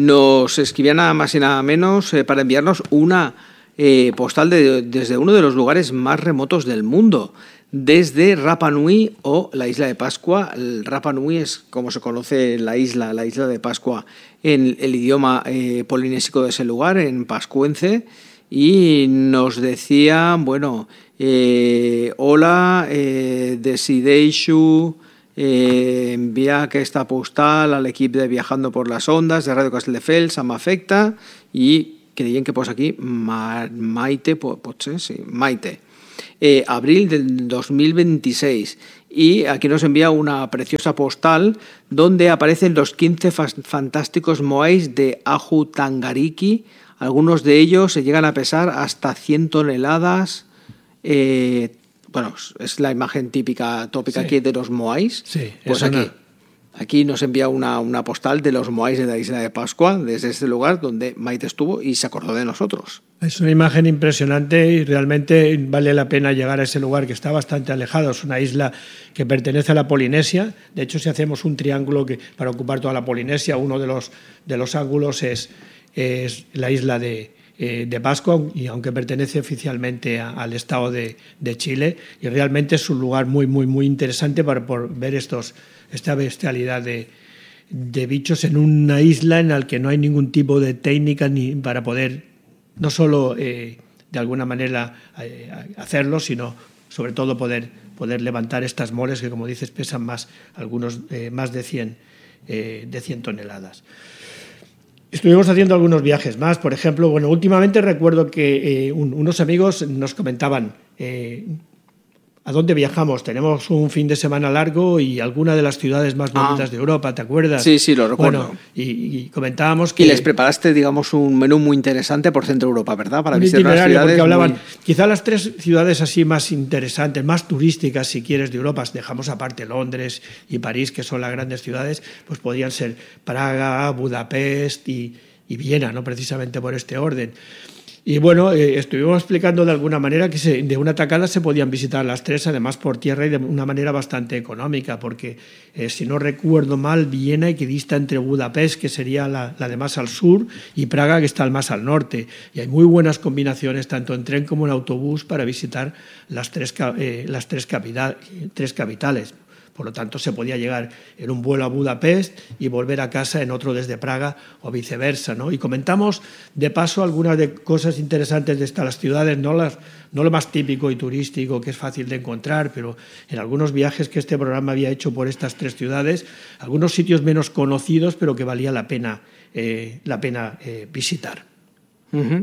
nos escribía nada más y nada menos eh, para enviarnos una eh, postal de, desde uno de los lugares más remotos del mundo, desde Rapa Nui o la isla de Pascua. El Rapa Nui es como se conoce la isla, la isla de Pascua en el idioma eh, polinésico de ese lugar, en pascuense, y nos decía, bueno, eh, hola, eh, decideixo eh, enviar aquesta postal a l'equip de Viajando por las Ondas de Ràdio Castelldefels amb afecte, i creiem que posa aquí Ma Maite, pot ser, sí, Maite. Eh, abril del dos mil veintiséis, y aquí nos envía una preciosa postal donde aparecen los quince fantásticos moais de Ahu Tangariki. Algunos de ellos se llegan a pesar hasta cien toneladas. Eh, bueno, es la imagen típica, tópica sí. aquí de los moais. Sí, pues aquí, una... aquí nos envía una, una postal de los moais de la isla de Pascua, desde este lugar donde Maite estuvo y se acordó de nosotros. Es una imagen impresionante y realmente vale la pena llegar a ese lugar, que está bastante alejado. Es una isla que pertenece a la Polinesia. De hecho, si hacemos un triángulo que, para ocupar toda la Polinesia, uno de los, de los ángulos es, es la isla de, eh, de Pascua, y aunque pertenece oficialmente a, al Estado de, de Chile, y realmente es un lugar muy, muy, muy interesante para por ver estos, esta bestialidad de, de bichos en una isla en la que no hay ningún tipo de técnica ni para poder no solo eh, de alguna manera eh, hacerlo, sino sobre todo poder, poder levantar estas moles que, como dices, pesan más, algunos eh, más de cien, eh, de cien toneladas. Estuvimos haciendo algunos viajes más, por ejemplo, bueno, últimamente recuerdo que eh, un, unos amigos nos comentaban eh, ¿a dónde viajamos? Tenemos un fin de semana largo y alguna de las ciudades más bonitas ah. de Europa, ¿te acuerdas? Sí, sí, lo recuerdo. Bueno, y, y comentábamos que... Y les preparaste, digamos, un menú muy interesante por Centro Europa, ¿verdad? Para un visitar las ciudades. Porque hablaban, muy... quizá las tres ciudades así más interesantes, más turísticas, si quieres, de Europa, dejamos aparte Londres y París, que son las grandes ciudades, pues podrían ser Praga, Budapest y, y Viena, ¿no? Precisamente por este orden. Y bueno, eh, estuvimos explicando de alguna manera que se, de una tacada se podían visitar las tres, además por tierra y de una manera bastante económica, porque eh, si no recuerdo mal, Viena, que dista entre Budapest, que sería la, la de más al sur, y Praga, que está al más al norte. Y hay muy buenas combinaciones, tanto en tren como en autobús, para visitar las tres, eh, las tres, capital, tres capitales. Por lo tanto, se podía llegar en un vuelo a Budapest y volver a casa en otro desde Praga o viceversa, ¿no? Y comentamos, de paso, algunas de cosas interesantes de estas ciudades, no, las, no lo más típico y turístico, que es fácil de encontrar, pero en algunos viajes que este programa había hecho por estas tres ciudades, algunos sitios menos conocidos, pero que valía la pena, eh, la pena eh, visitar. Uh-huh.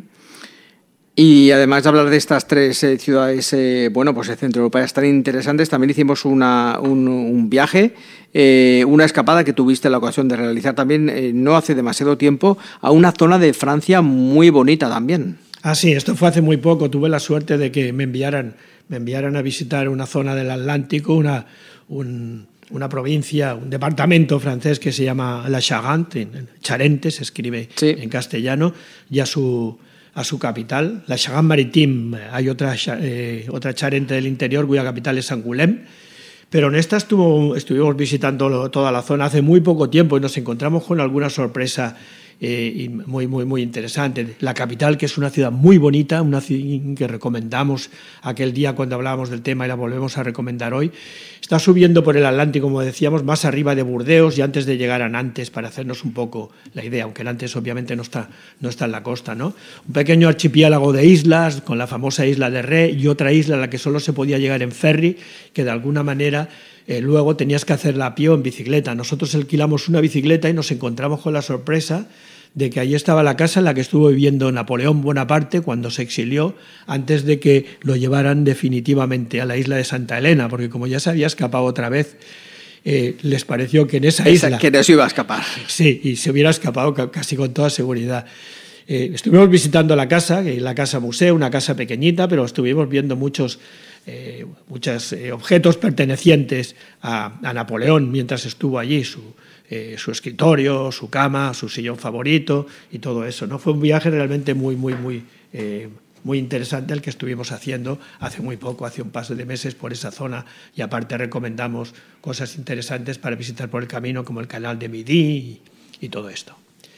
Y además de hablar de estas tres eh, ciudades, eh, bueno, pues de Centro Europa tan interesantes, también hicimos una, un, un viaje, eh, una escapada que tuviste la ocasión de realizar también eh, no hace demasiado tiempo, a una zona de Francia muy bonita también. Ah, sí, esto fue hace muy poco. Tuve la suerte de que me enviaran, me enviaran a visitar una zona del Atlántico, una, un, una provincia, un departamento francés que se llama La Charente, en Charente se escribe sí. en castellano, y a su... a su capital, la Charente-Maritime. Hay otra, eh, otra Charente del interior cuya capital es Angoulême, pero en esta estuvo, estuvimos visitando toda la zona hace muy poco tiempo y nos encontramos con alguna sorpresa eh, y muy, muy, muy interesante. La capital, que es una ciudad muy bonita, una ciudad que recomendamos aquel día cuando hablábamos del tema y la volvemos a recomendar hoy, está subiendo por el Atlántico, como decíamos, más arriba de Burdeos y antes de llegar a Nantes, para hacernos un poco la idea, aunque Nantes obviamente no está, no está en la costa, ¿no? Un pequeño archipiélago de islas, con la famosa isla de Ré y otra isla a la que solo se podía llegar en ferry, que de alguna manera eh, luego tenías que hacerla a pie o en bicicleta. Nosotros alquilamos una bicicleta y nos encontramos con la sorpresa de que allí estaba la casa en la que estuvo viviendo Napoleón Bonaparte cuando se exilió, antes de que lo llevaran definitivamente a la isla de Santa Elena, porque como ya se había escapado otra vez, eh, les pareció que en esa isla... que no se iba a escapar. Sí, y se hubiera escapado casi con toda seguridad. Eh, estuvimos visitando la casa, la casa museo, una casa pequeñita, pero estuvimos viendo muchos, eh, muchos eh, objetos pertenecientes a, a Napoleón mientras estuvo allí, su... Eh, su escritorio, su cama, su sillón favorito y todo eso, ¿no? Fue un viaje realmente muy, muy, muy, eh, muy interesante el que estuvimos haciendo hace muy poco, hace un par de meses por esa zona, y aparte recomendamos cosas interesantes para visitar por el camino, como el canal de Midi y, y todo esto.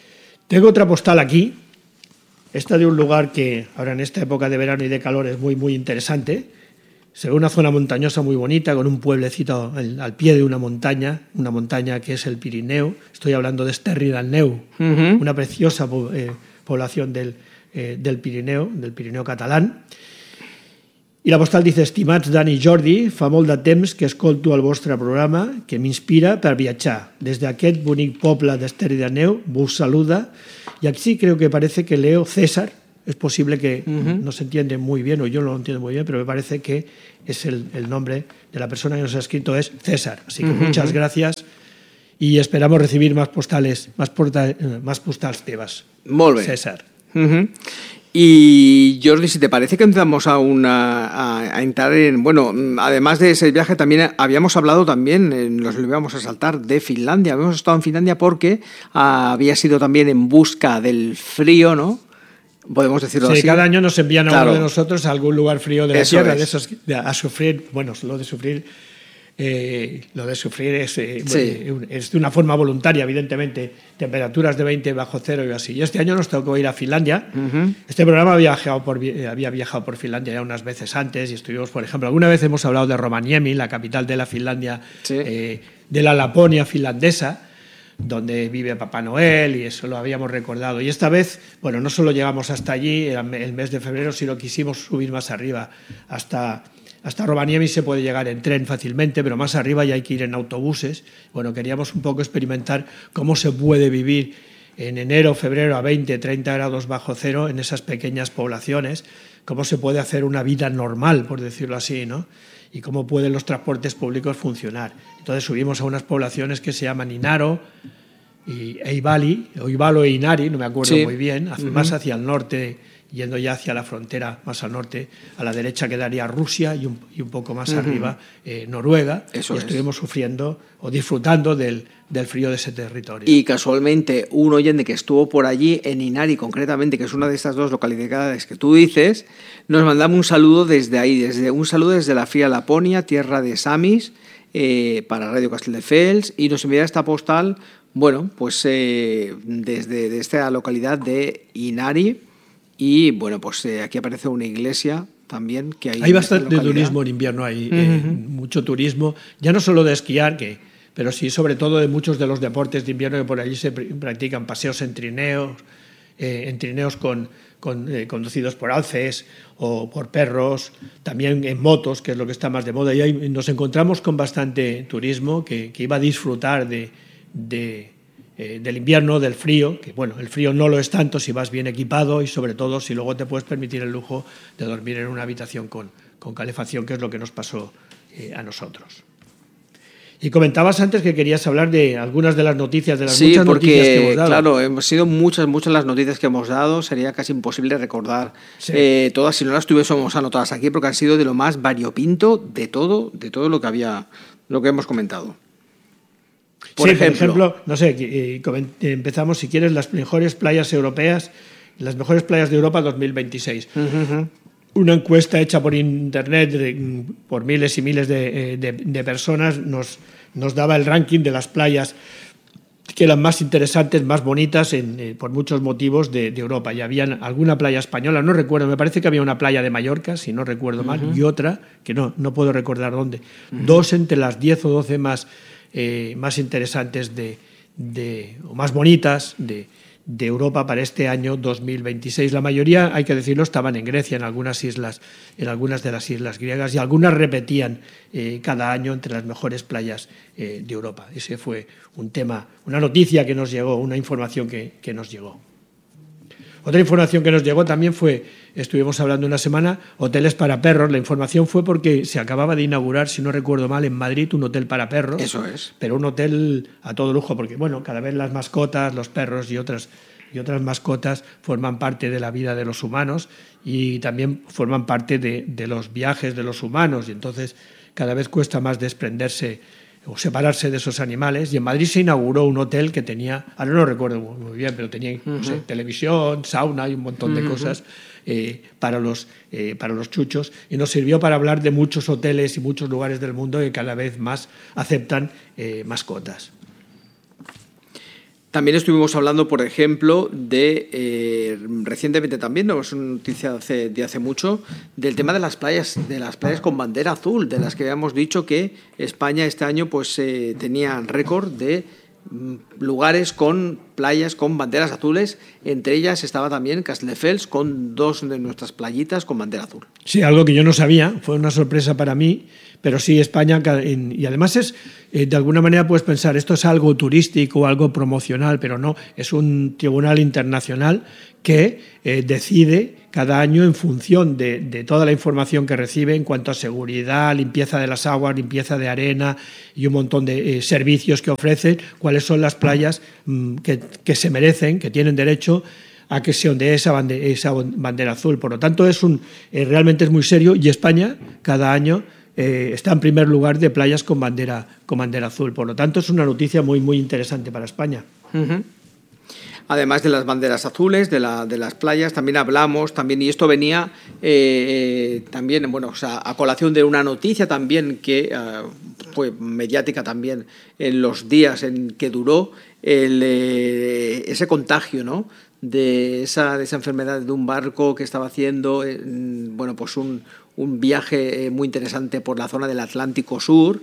Tengo otra postal aquí, esta de un lugar que ahora en esta época de verano y de calor es muy, muy interesante. Se ve una zona montañosa muy bonita, con un pueblecito al, al pie de una montaña, una montaña que es el Pirineo. Estoy hablando de Esterri-d'Àneu, uh-huh. una preciosa eh, población del, eh, del Pirineo, del Pirineo catalán. I la postal dice: estimats Dan i Jordi, fa molt de temps que escolto el vostre programa, que m'inspira per viatjar. Des d'aquest bonic poble d'Esterri-d'Àneu vos saluda. Y aquí creo que parece que leo César. Es posible que uh-huh. no se entiende muy bien, o yo no lo entiendo muy bien, pero me parece que es el, el nombre de la persona que nos ha escrito, es César. Así que uh-huh. muchas gracias y esperamos recibir más postales, más, porta, más postals teves. Molt bé. César. Uh-huh. Y Jordi, si te parece que empezamos a, una, a, a entrar en... Bueno, además de ese viaje también habíamos hablado también, eh, nos lo íbamos a saltar, de Finlandia. Habíamos estado en Finlandia porque ah, había sido también en busca del frío, ¿no? Podemos decirlo sí, así. Sí, cada año nos envían a claro. uno de nosotros a algún lugar frío de la Eso tierra, es. de esos, de, a sufrir, bueno, lo de sufrir, eh, lo de sufrir es, eh, sí. bueno, es de una forma voluntaria, evidentemente, temperaturas de veinte bajo cero y así. Y este año nos tocó ir a Finlandia. Uh-huh. Este programa había viajado, por, había viajado por Finlandia ya unas veces antes y estuvimos, por ejemplo, alguna vez hemos hablado de Rovaniemi, la capital de la Finlandia, sí. eh, de la Laponia finlandesa, donde vive Papá Noel, y eso lo habíamos recordado. Y esta vez, bueno, no solo llegamos hasta allí, el mes de febrero, sino quisimos subir más arriba. Hasta, hasta Rovaniemi se puede llegar en tren fácilmente, pero más arriba ya hay que ir en autobuses. Bueno, queríamos un poco experimentar cómo se puede vivir en enero, febrero a veinte, treinta grados bajo cero en esas pequeñas poblaciones, cómo se puede hacer una vida normal, por decirlo así, ¿no? Y cómo pueden los transportes públicos funcionar. Entonces subimos a unas poblaciones que se llaman Inaro y Eivali, o Ivalo e Inari, no me acuerdo sí. muy bien, uh-huh. más hacia el norte, yendo ya hacia la frontera, más al norte, a la derecha quedaría Rusia y un, y un poco más uh-huh. arriba eh, Noruega. Eso y es. Estuvimos sufriendo o disfrutando del, del frío de ese territorio. Y casualmente un oyente que estuvo por allí, en Inari concretamente, que es una de estas dos localidades que tú dices, nos mandaba un saludo desde ahí, desde un saludo desde la fría Laponia, tierra de Samis, eh, para Radio Castelldefels, y nos envía esta postal, bueno, pues eh, desde, desde esta localidad de Inari. Y bueno, pues eh, aquí aparece una iglesia también que hay. Hay bastante turismo en invierno, hay uh-huh. eh, mucho turismo, ya no solo de esquiar, que, pero sí sobre todo de muchos de los deportes de invierno que por allí se practican, paseos en trineos, eh, en trineos con, con, eh, conducidos por alces o por perros, también en motos, que es lo que está más de moda. Y ahí nos encontramos con bastante turismo que, que iba a disfrutar de... de Eh, del invierno, del frío, que bueno, el frío no lo es tanto si vas bien equipado y sobre todo si luego te puedes permitir el lujo de dormir en una habitación con, con calefacción, que es lo que nos pasó eh, a nosotros. Y comentabas antes que querías hablar de algunas de las noticias, de las sí, muchas porque, noticias que hemos dado. Claro, hemos sido muchas, muchas las noticias que hemos dado, sería casi imposible recordar sí. eh, todas si no las tuviésemos anotadas aquí, porque han sido de lo más variopinto de todo, de todo lo que había, lo que hemos comentado. Por, sí, ejemplo, por ejemplo, no sé, eh, empezamos, si quieres, las mejores playas europeas, las mejores playas de Europa dos mil veintiséis. Uh-huh. Una encuesta hecha por internet de, por miles y miles de, de, de personas nos, nos daba el ranking de las playas que eran más interesantes, más bonitas, en, eh, por muchos motivos, de, de Europa. Y había alguna playa española, no recuerdo, me parece que había una playa de Mallorca, si no recuerdo mal, uh-huh. y otra, que no, no puedo recordar dónde. Uh-huh. Dos entre las diez o doce más... Eh, más interesantes de, de, o más bonitas de, de Europa para este año dos mil veintiséis. La mayoría, hay que decirlo, estaban en Grecia, en algunas islas, en algunas de las islas griegas, y algunas repetían eh, cada año entre las mejores playas eh, de Europa. Ese fue un tema, una noticia que nos llegó, una información que, que nos llegó. Otra información que nos llegó también fue, estuvimos hablando una semana, hoteles para perros. La información fue porque se acababa de inaugurar, si no recuerdo mal, en Madrid un hotel para perros. Eso es. Pero un hotel a todo lujo, porque bueno, cada vez las mascotas, los perros y otras, y otras mascotas forman parte de la vida de los humanos y también forman parte de, de los viajes de los humanos, y entonces cada vez cuesta más desprenderse o separarse de esos animales. Y en Madrid se inauguró un hotel que tenía, ahora no recuerdo muy bien, pero tenía uh-huh. no sé, televisión, sauna y un montón de uh-huh. cosas eh, para, los, eh, para los chuchos, y nos sirvió para hablar de muchos hoteles y muchos lugares del mundo que cada vez más aceptan eh, mascotas. También estuvimos hablando, por ejemplo, de eh, recientemente también, no es una noticia de hace, de hace mucho, del tema de las playas, de las playas con bandera azul, de las que habíamos dicho que España este año pues eh, tenía récord de lugares con playas con banderas azules. Entre ellas estaba también Castelldefels, con dos de nuestras playitas con bandera azul. Sí, algo que yo no sabía, fue una sorpresa para mí, pero sí España, y además es, de alguna manera puedes pensar, esto es algo turístico, algo promocional, pero no, es un tribunal internacional que eh, decide cada año en función de, de toda la información que recibe en cuanto a seguridad, limpieza de las aguas, limpieza de arena y un montón de eh, servicios que ofrecen, cuáles son las playas mmm, que, que se merecen, que tienen derecho a que se ondee esa bandera, esa bandera azul. Por lo tanto, es un, eh, realmente es muy serio, y España cada año eh, está en primer lugar de playas con bandera, con bandera azul. Por lo tanto, es una noticia muy, muy interesante para España. Uh-huh. Además de las banderas azules, de, la, de las playas, también hablamos, también, y esto venía eh, también, bueno, o sea, a colación de una noticia también que uh, fue mediática también en los días en que duró el, eh, ese contagio, ¿no?, de esa, de esa enfermedad de un barco que estaba haciendo, eh, bueno, pues un, un viaje muy interesante por la zona del Atlántico Sur,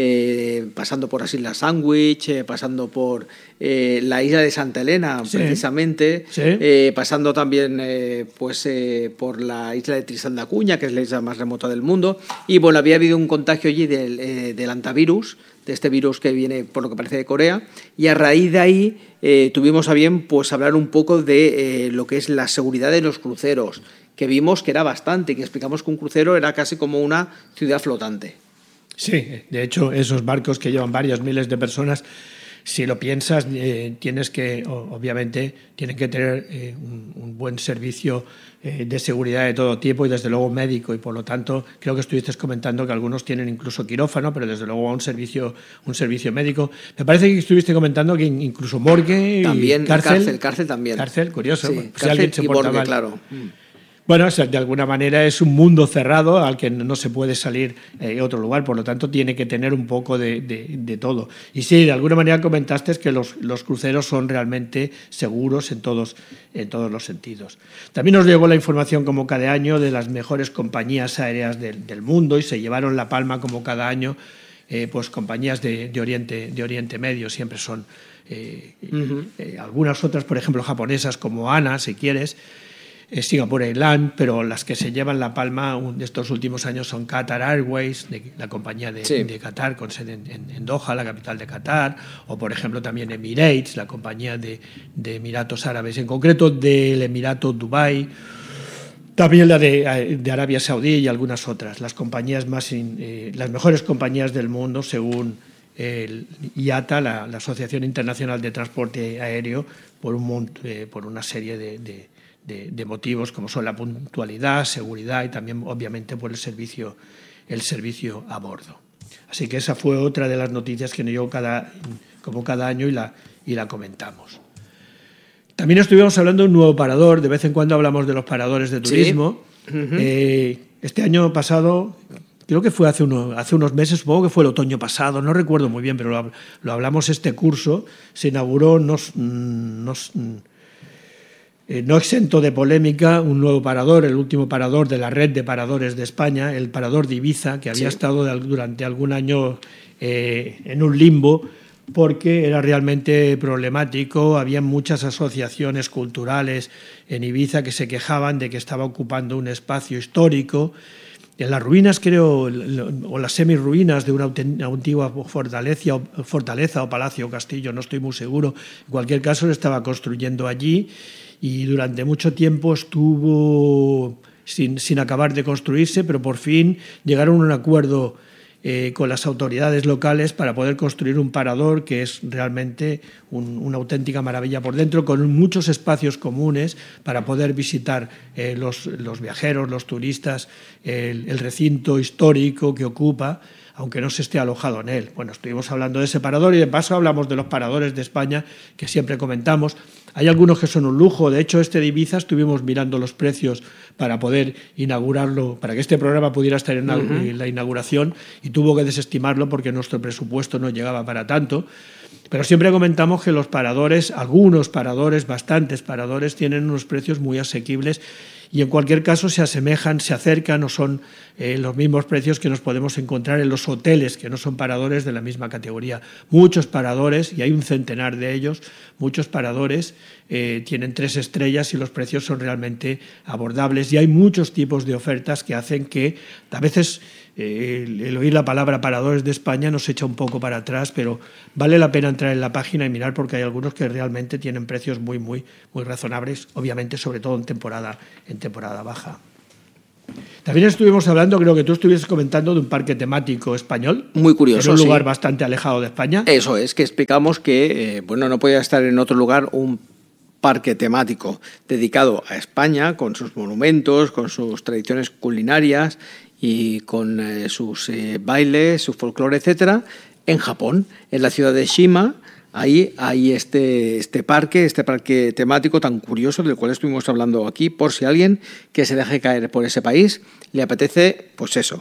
eh, pasando por las Islas Sandwich, eh, pasando por eh, la isla de Santa Elena, sí, precisamente, sí. eh, pasando también eh, pues eh, por la isla de Tristán da Cunha, que es la isla más remota del mundo, y bueno, había habido un contagio allí del, eh, del hantavirus, de este virus que viene, por lo que parece, de Corea, y a raíz de ahí eh, tuvimos a bien pues hablar un poco de eh, lo que es la seguridad de los cruceros, que vimos que era bastante, que explicamos que un crucero era casi como una ciudad flotante. Sí, de hecho, esos barcos que llevan varios miles de personas, si lo piensas, eh, tienes que, obviamente, tienen que tener eh, un, un buen servicio eh, de seguridad de todo tipo y, desde luego, médico. Y, por lo tanto, creo que estuviste comentando que algunos tienen incluso quirófano, pero, desde luego, un servicio, un servicio médico. Me parece que estuviste comentando que incluso morgue también, y cárcel. Cárcel, cárcel también. Cárcel, curioso. Sí, Bueno, cárcel, si alguien se y porta morgue, mal. claro. Bueno, o sea, de alguna manera es un mundo cerrado al que no se puede salir eh, a otro lugar, por lo tanto tiene que tener un poco de, de, de todo. Y sí, de alguna manera comentaste que los, los cruceros son realmente seguros en todos, en todos los sentidos. También nos llegó la información, como cada año, de las mejores compañías aéreas del, del mundo, y se llevaron la palma, como cada año, eh, pues compañías de, de, Oriente, de Oriente Medio, siempre son eh, uh-huh. eh, algunas otras, por ejemplo, japonesas, como ANA, si quieres, Eh, Singapore Airlines, pero las que se llevan la palma de estos últimos años son Qatar Airways, de, la compañía de, sí. de Qatar, con sede en, en, en Doha, la capital de Qatar, o por ejemplo también Emirates, la compañía de, de Emiratos Árabes, en concreto del Emirato Dubái, también la de, de Arabia Saudí y algunas otras, las compañías más eh, las mejores compañías del mundo, según el I A T A, la, la Asociación Internacional de Transporte Aéreo, por, un, eh, por una serie de, de De, de motivos, como son la puntualidad, seguridad y también, obviamente, por el servicio, el servicio a bordo. Así que esa fue otra de las noticias que nos llegó cada, como cada año, y la, y la comentamos. También estuvimos hablando de un nuevo parador. De vez en cuando hablamos de los paradores de turismo. Sí. Uh-huh. Eh, este año pasado, creo que fue hace, uno, hace unos meses, supongo que fue el otoño pasado, no recuerdo muy bien, pero lo, lo hablamos este curso, se inauguró, nos, nos Eh, no exento de polémica, un nuevo parador, el último parador de la red de paradores de España, el parador de Ibiza, que había sí. estado de, durante algún año eh, en un limbo, porque era realmente problemático. Había muchas asociaciones culturales en Ibiza que se quejaban de que estaba ocupando un espacio histórico. En las ruinas, creo, o las semirruinas de una antigua fortaleza, fortaleza o palacio o castillo, no estoy muy seguro. En cualquier caso, se estaba construyendo allí, y durante mucho tiempo estuvo sin, sin acabar de construirse, pero por fin llegaron a un acuerdo eh, con las autoridades locales para poder construir un parador que es realmente un, una auténtica maravilla por dentro, con muchos espacios comunes para poder visitar eh, los, los viajeros, los turistas, el, el recinto histórico que ocupa, aunque no se esté alojado en él. Bueno, estuvimos hablando de ese parador, y de paso hablamos de los paradores de España, que siempre comentamos. Hay algunos que son un lujo. De hecho, este de Ibiza estuvimos mirando los precios para poder inaugurarlo, para que este programa pudiera estar en uh-huh. la inauguración, y tuvo que desestimarlo porque nuestro presupuesto no llegaba para tanto. Pero siempre comentamos que los paradores, algunos paradores, bastantes paradores, tienen unos precios muy asequibles y en cualquier caso se asemejan, se acercan o son eh, los mismos precios que nos podemos encontrar en los hoteles, que no son paradores de la misma categoría. Muchos paradores, y hay un centenar de ellos, muchos paradores eh, tienen tres estrellas y los precios son realmente abordables y hay muchos tipos de ofertas que hacen que a veces eh, el, el oír la palabra paradores de España nos echa un poco para atrás, pero vale la pena entrar en la página y mirar porque hay algunos que realmente tienen precios muy, muy, muy razonables, obviamente sobre todo en temporada, en temporada baja. También estuvimos hablando, creo que tú estuvieses comentando, de un parque temático español. Muy curioso, en un lugar sí. bastante alejado de España. Eso es, que explicamos que eh, bueno, no podía estar en otro lugar un parque temático dedicado a España, con sus monumentos, con sus tradiciones culinarias y con eh, sus eh, bailes, su folclore, etcétera, en Japón, en la ciudad de Shima. Ahí hay este, este parque, este parque temático tan curioso del cual estuvimos hablando aquí, por si alguien que se deje caer por ese país le apetece, pues eso,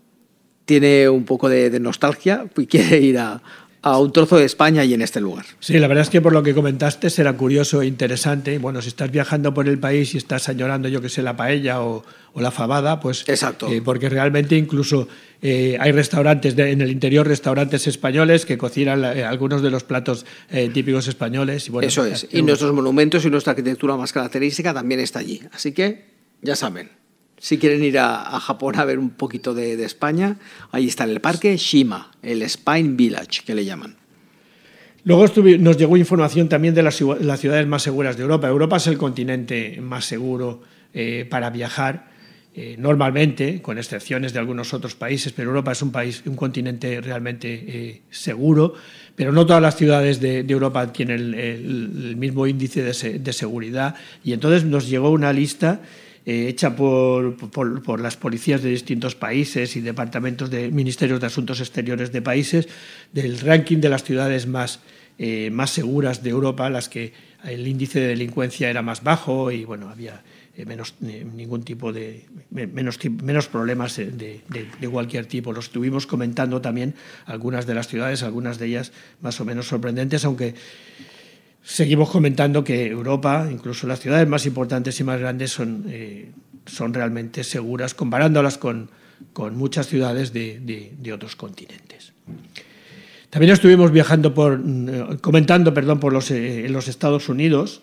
tiene un poco de, de nostalgia y quiere ir a, a un trozo de España y en este lugar. Sí, la verdad es que por lo que comentaste será curioso e interesante. Bueno, si estás viajando por el país y estás añorando, yo que sé, la paella o, o la fabada, pues... Exacto. Eh, porque realmente incluso eh, hay restaurantes, de, en el interior restaurantes españoles que cocinan eh, algunos de los platos eh, típicos españoles. Y bueno, eso es. Y nuestros monumentos y nuestra arquitectura más característica también está allí. Así que, ya saben, si quieren ir a, a Japón a ver un poquito de, de España, ahí está el parque Shima, el Spine Village, que le llaman. Luego estuve, nos llegó información también de las, las ciudades más seguras de Europa. Europa es el continente más seguro eh, para viajar, eh, normalmente, con excepciones de algunos otros países, pero Europa es un país, un continente realmente eh, seguro, pero no todas las ciudades de, de Europa tienen el, el, el mismo índice de, se, de seguridad. Y entonces nos llegó una lista Eh, hecha por, por, por las policías de distintos países y departamentos de ministerios de asuntos exteriores de países, del ranking de las ciudades más, eh, más seguras de Europa, las que el índice de delincuencia era más bajo y bueno, había eh, menos, eh, ningún tipo de menos, menos problemas de, de, de cualquier tipo. Lo estuvimos comentando también algunas de las ciudades, algunas de ellas más o menos sorprendentes, aunque seguimos comentando que Europa, incluso las ciudades más importantes y más grandes, son, eh, son realmente seguras, comparándolas con, con muchas ciudades de, de, de otros continentes. También estuvimos viajando por, comentando perdón, por los, eh, en los Estados Unidos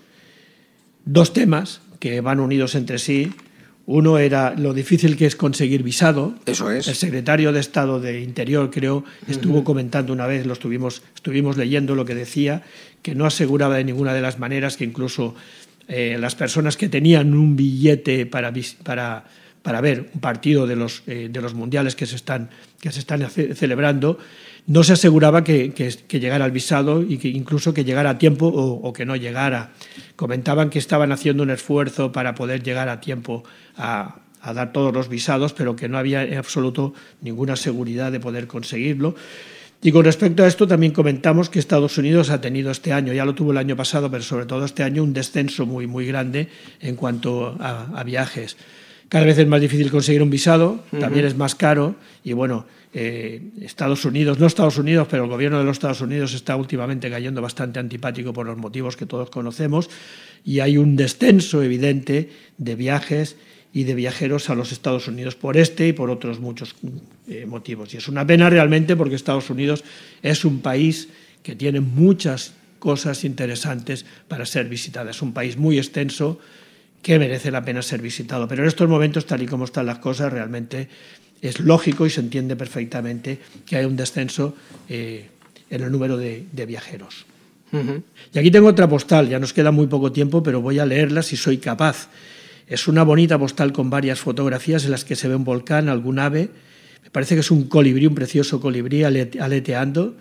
dos temas que van unidos entre sí. Uno era lo difícil que es conseguir visado. Eso es. El secretario de Estado de Interior, creo, estuvo uh-huh. comentando una vez, lo estuvimos, estuvimos leyendo lo que decía, que no aseguraba de ninguna de las maneras que incluso eh, las personas que tenían un billete para, para, para ver un partido de los, eh, de los mundiales que se están, que se están celebrando, no se aseguraba que, que, que llegara el visado y que incluso que llegara a tiempo o, o que no llegara. Comentaban que estaban haciendo un esfuerzo para poder llegar a tiempo a, a dar todos los visados, pero que no había en absoluto ninguna seguridad de poder conseguirlo. Y con respecto a esto también comentamos que Estados Unidos ha tenido este año, ya lo tuvo el año pasado, pero sobre todo este año, un descenso muy, muy grande en cuanto a, a viajes. Cada vez es más difícil conseguir un visado, uh-huh. también es más caro y bueno, eh, Estados Unidos, no Estados Unidos, pero el gobierno de los Estados Unidos está últimamente cayendo bastante antipático por los motivos que todos conocemos y hay un descenso evidente de viajes y de viajeros a los Estados Unidos por este y por otros muchos eh, motivos. Y es una pena realmente porque Estados Unidos es un país que tiene muchas cosas interesantes para ser visitadas. Es un país muy extenso que merece la pena ser visitado. Pero en estos momentos, tal y como están las cosas, realmente es lógico y se entiende perfectamente que hay un descenso eh, en el número de, de viajeros. Uh-huh. Y aquí tengo otra postal, ya nos queda muy poco tiempo, pero voy a leerla si soy capaz. Es una bonita postal con varias fotografías en las que se ve un volcán, algún ave. Me parece que es un colibrí, un precioso colibrí aleteando.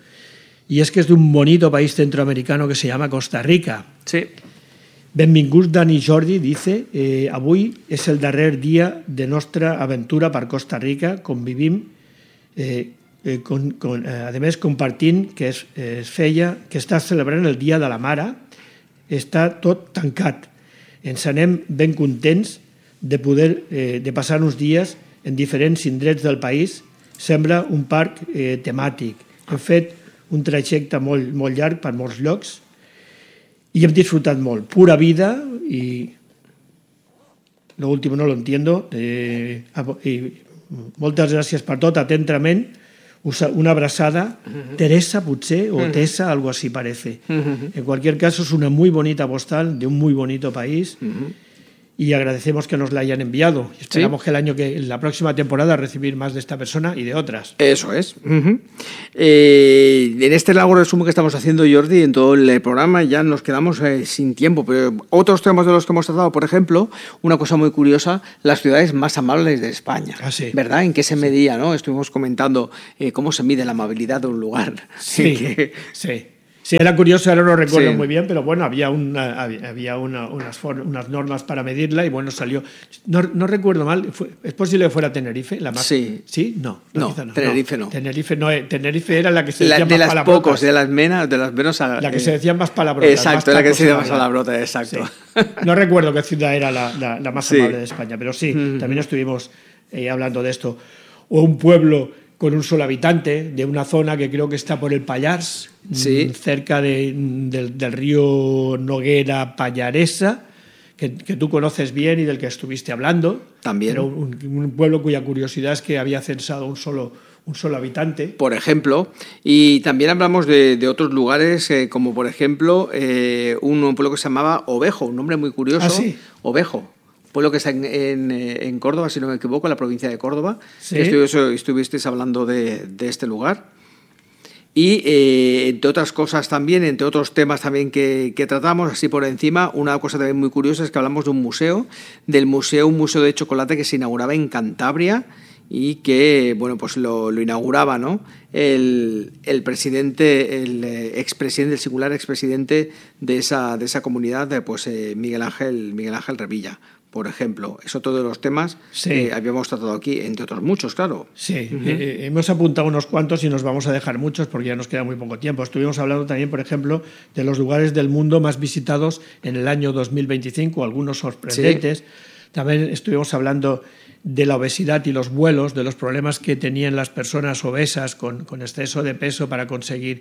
Y es que es de un bonito país centroamericano que se llama Costa Rica. Sí. Benvinguts Dani Jordi dice eh, avui és el darrer dia de nostra aventura per Costa Rica. Convivim, eh, eh, con, con, eh, a més compartint que es, eh, es feia, que està celebrant el Dia de la Mare. Està tot tancat. Ens anem ben contents de poder eh, de passar uns dies en diferents indrets del país. Sembla un parc eh, temàtic. Hem fet un trajecte molt, molt llarg per molts llocs i hem disfrutat molt. Pura vida i lo último no lo entiendo. Eh, i moltes gràcies per tot, atentament. Una abraçada. Uh-huh. Teresa, potser, o uh-huh. Tessa, algo así parece. Uh-huh. En cualquier caso, es una muy bonita postal de un muy bonito país. Uh-huh. Y agradecemos que nos la hayan enviado. Esperamos ¿Sí? que el año que la próxima temporada recibir más de esta persona y de otras. Eso es. Uh-huh. Eh, en este largo resumen que estamos haciendo, Jordi, en todo el programa ya nos quedamos eh, sin tiempo. Pero otros temas de los que hemos tratado, por ejemplo, una cosa muy curiosa, las ciudades más amables de España. Ah, sí. ¿Verdad? ¿En qué se medía? ¿No? Estuvimos comentando eh, cómo se mide la amabilidad de un lugar. Sí, que... sí. Sí, era curioso, ahora no lo recuerdo sí. muy bien, pero bueno, había, una, había una, unas, unas normas para medirla y bueno, salió. No, no recuerdo mal, fue, ¿es posible que fuera Tenerife? La más, sí. ¿Sí? No, no, no, Tenerife no. no. Tenerife no, Tenerife era la que se la, decía de más las palabrotas. Pocos, de las menos, de las menos. La que eh, se decían más palabrotas. Exacto, más la que se decía más palabrotas, exacto. Sí. No recuerdo qué ciudad era la, la, la más sí. amable de España, pero sí, mm. también estuvimos eh, hablando de esto. O un pueblo con un solo habitante, de una zona que creo que está por el Pallars, sí. cerca de, del, del río Noguera Pallaresa, que, que tú conoces bien y del que estuviste hablando. También. Pero un, un pueblo cuya curiosidad es que había censado un solo, un solo habitante. Por ejemplo, y también hablamos de, de otros lugares, eh, como por ejemplo eh, un, un pueblo que se llamaba Ovejo, un nombre muy curioso. ¿Ah, sí? Ovejo. Pueblo que está en, en, en Córdoba, si no me equivoco, en la provincia de Córdoba. ¿Sí? Estuvisteis, estuvisteis hablando de, de este lugar. Y, eh, entre otras cosas también, entre otros temas también que, que tratamos, así por encima, una cosa también muy curiosa es que hablamos de un museo, del museo, un museo de chocolate que se inauguraba en Cantabria y que, bueno, pues lo, lo inauguraba, ¿no? El, el presidente, el expresidente, el singular expresidente de esa, de esa comunidad, pues eh, Miguel Ángel, Miguel Ángel Revilla. Por ejemplo, es otro de los temas sí. que habíamos tratado aquí, entre otros muchos, claro. Sí, uh-huh. eh, hemos apuntado unos cuantos y nos vamos a dejar muchos porque ya nos queda muy poco tiempo. Estuvimos hablando también, por ejemplo, de los lugares del mundo más visitados en el año dos mil veinticinco, algunos sorprendentes. Sí. También estuvimos hablando de la obesidad y los vuelos, de los problemas que tenían las personas obesas con, con exceso de peso para conseguir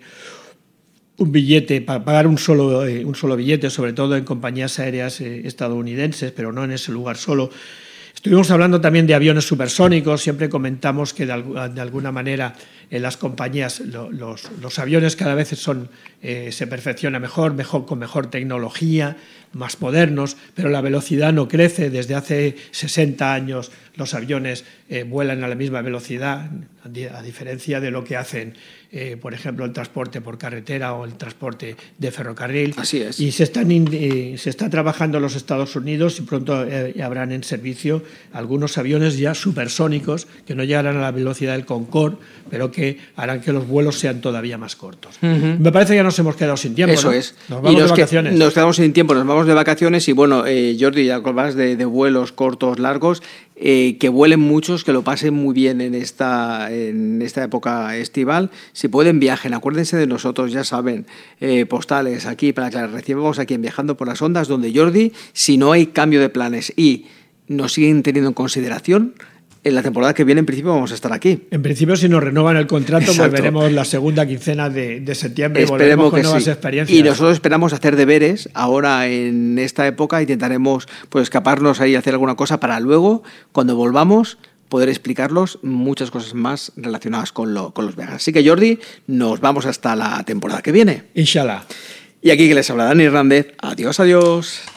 un billete, para pagar un solo, eh, un solo billete, sobre todo en compañías aéreas eh, estadounidenses, pero no en ese lugar solo. Estuvimos hablando también de aviones supersónicos, siempre comentamos que de, de alguna manera en las compañías lo, los, los aviones cada vez son, eh, se perfecciona mejor, mejor, con mejor tecnología, más modernos, pero la velocidad no crece. Desde hace sesenta años los aviones eh, vuelan a la misma velocidad, a diferencia de lo que hacen, eh, por ejemplo, el transporte por carretera o el transporte de ferrocarril. Así es. Y se, están, eh, se está trabajando en los Estados Unidos y pronto eh, habrán en servicio algunos aviones ya supersónicos que no llegarán a la velocidad del Concorde, pero que harán que los vuelos sean todavía más cortos. Uh-huh. Me parece que ya nos hemos quedado sin tiempo. Eso ¿no? es. Nos vamos y nos de vacaciones. Que, nos quedamos sin tiempo, nos vamos de vacaciones y bueno, eh, Jordi, ya hablas de, de vuelos cortos, largos, eh, que vuelen muchos, que lo pasen muy bien en esta, en esta época estival. Si pueden, viajen. Acuérdense de nosotros, ya saben, eh, postales aquí para que las recibamos aquí en Viajando por las Ondas, donde Jordi, si no hay cambio de planes y nos siguen teniendo en consideración, en la temporada que viene, en principio, vamos a estar aquí. En principio, si nos renovan el contrato, Exacto. volveremos la segunda quincena de, de septiembre. Esperemos volveremos con que nuevas sí. experiencias. Y nosotros esperamos hacer deberes ahora en esta época. Intentaremos pues escaparnos ahí y hacer alguna cosa para luego, cuando volvamos, poder explicarlos muchas cosas más relacionadas con, lo, con los viajes. Así que, Jordi, nos vamos hasta la temporada que viene. Inshallah. Y aquí que les habla Dani Hernández. Adiós, adiós.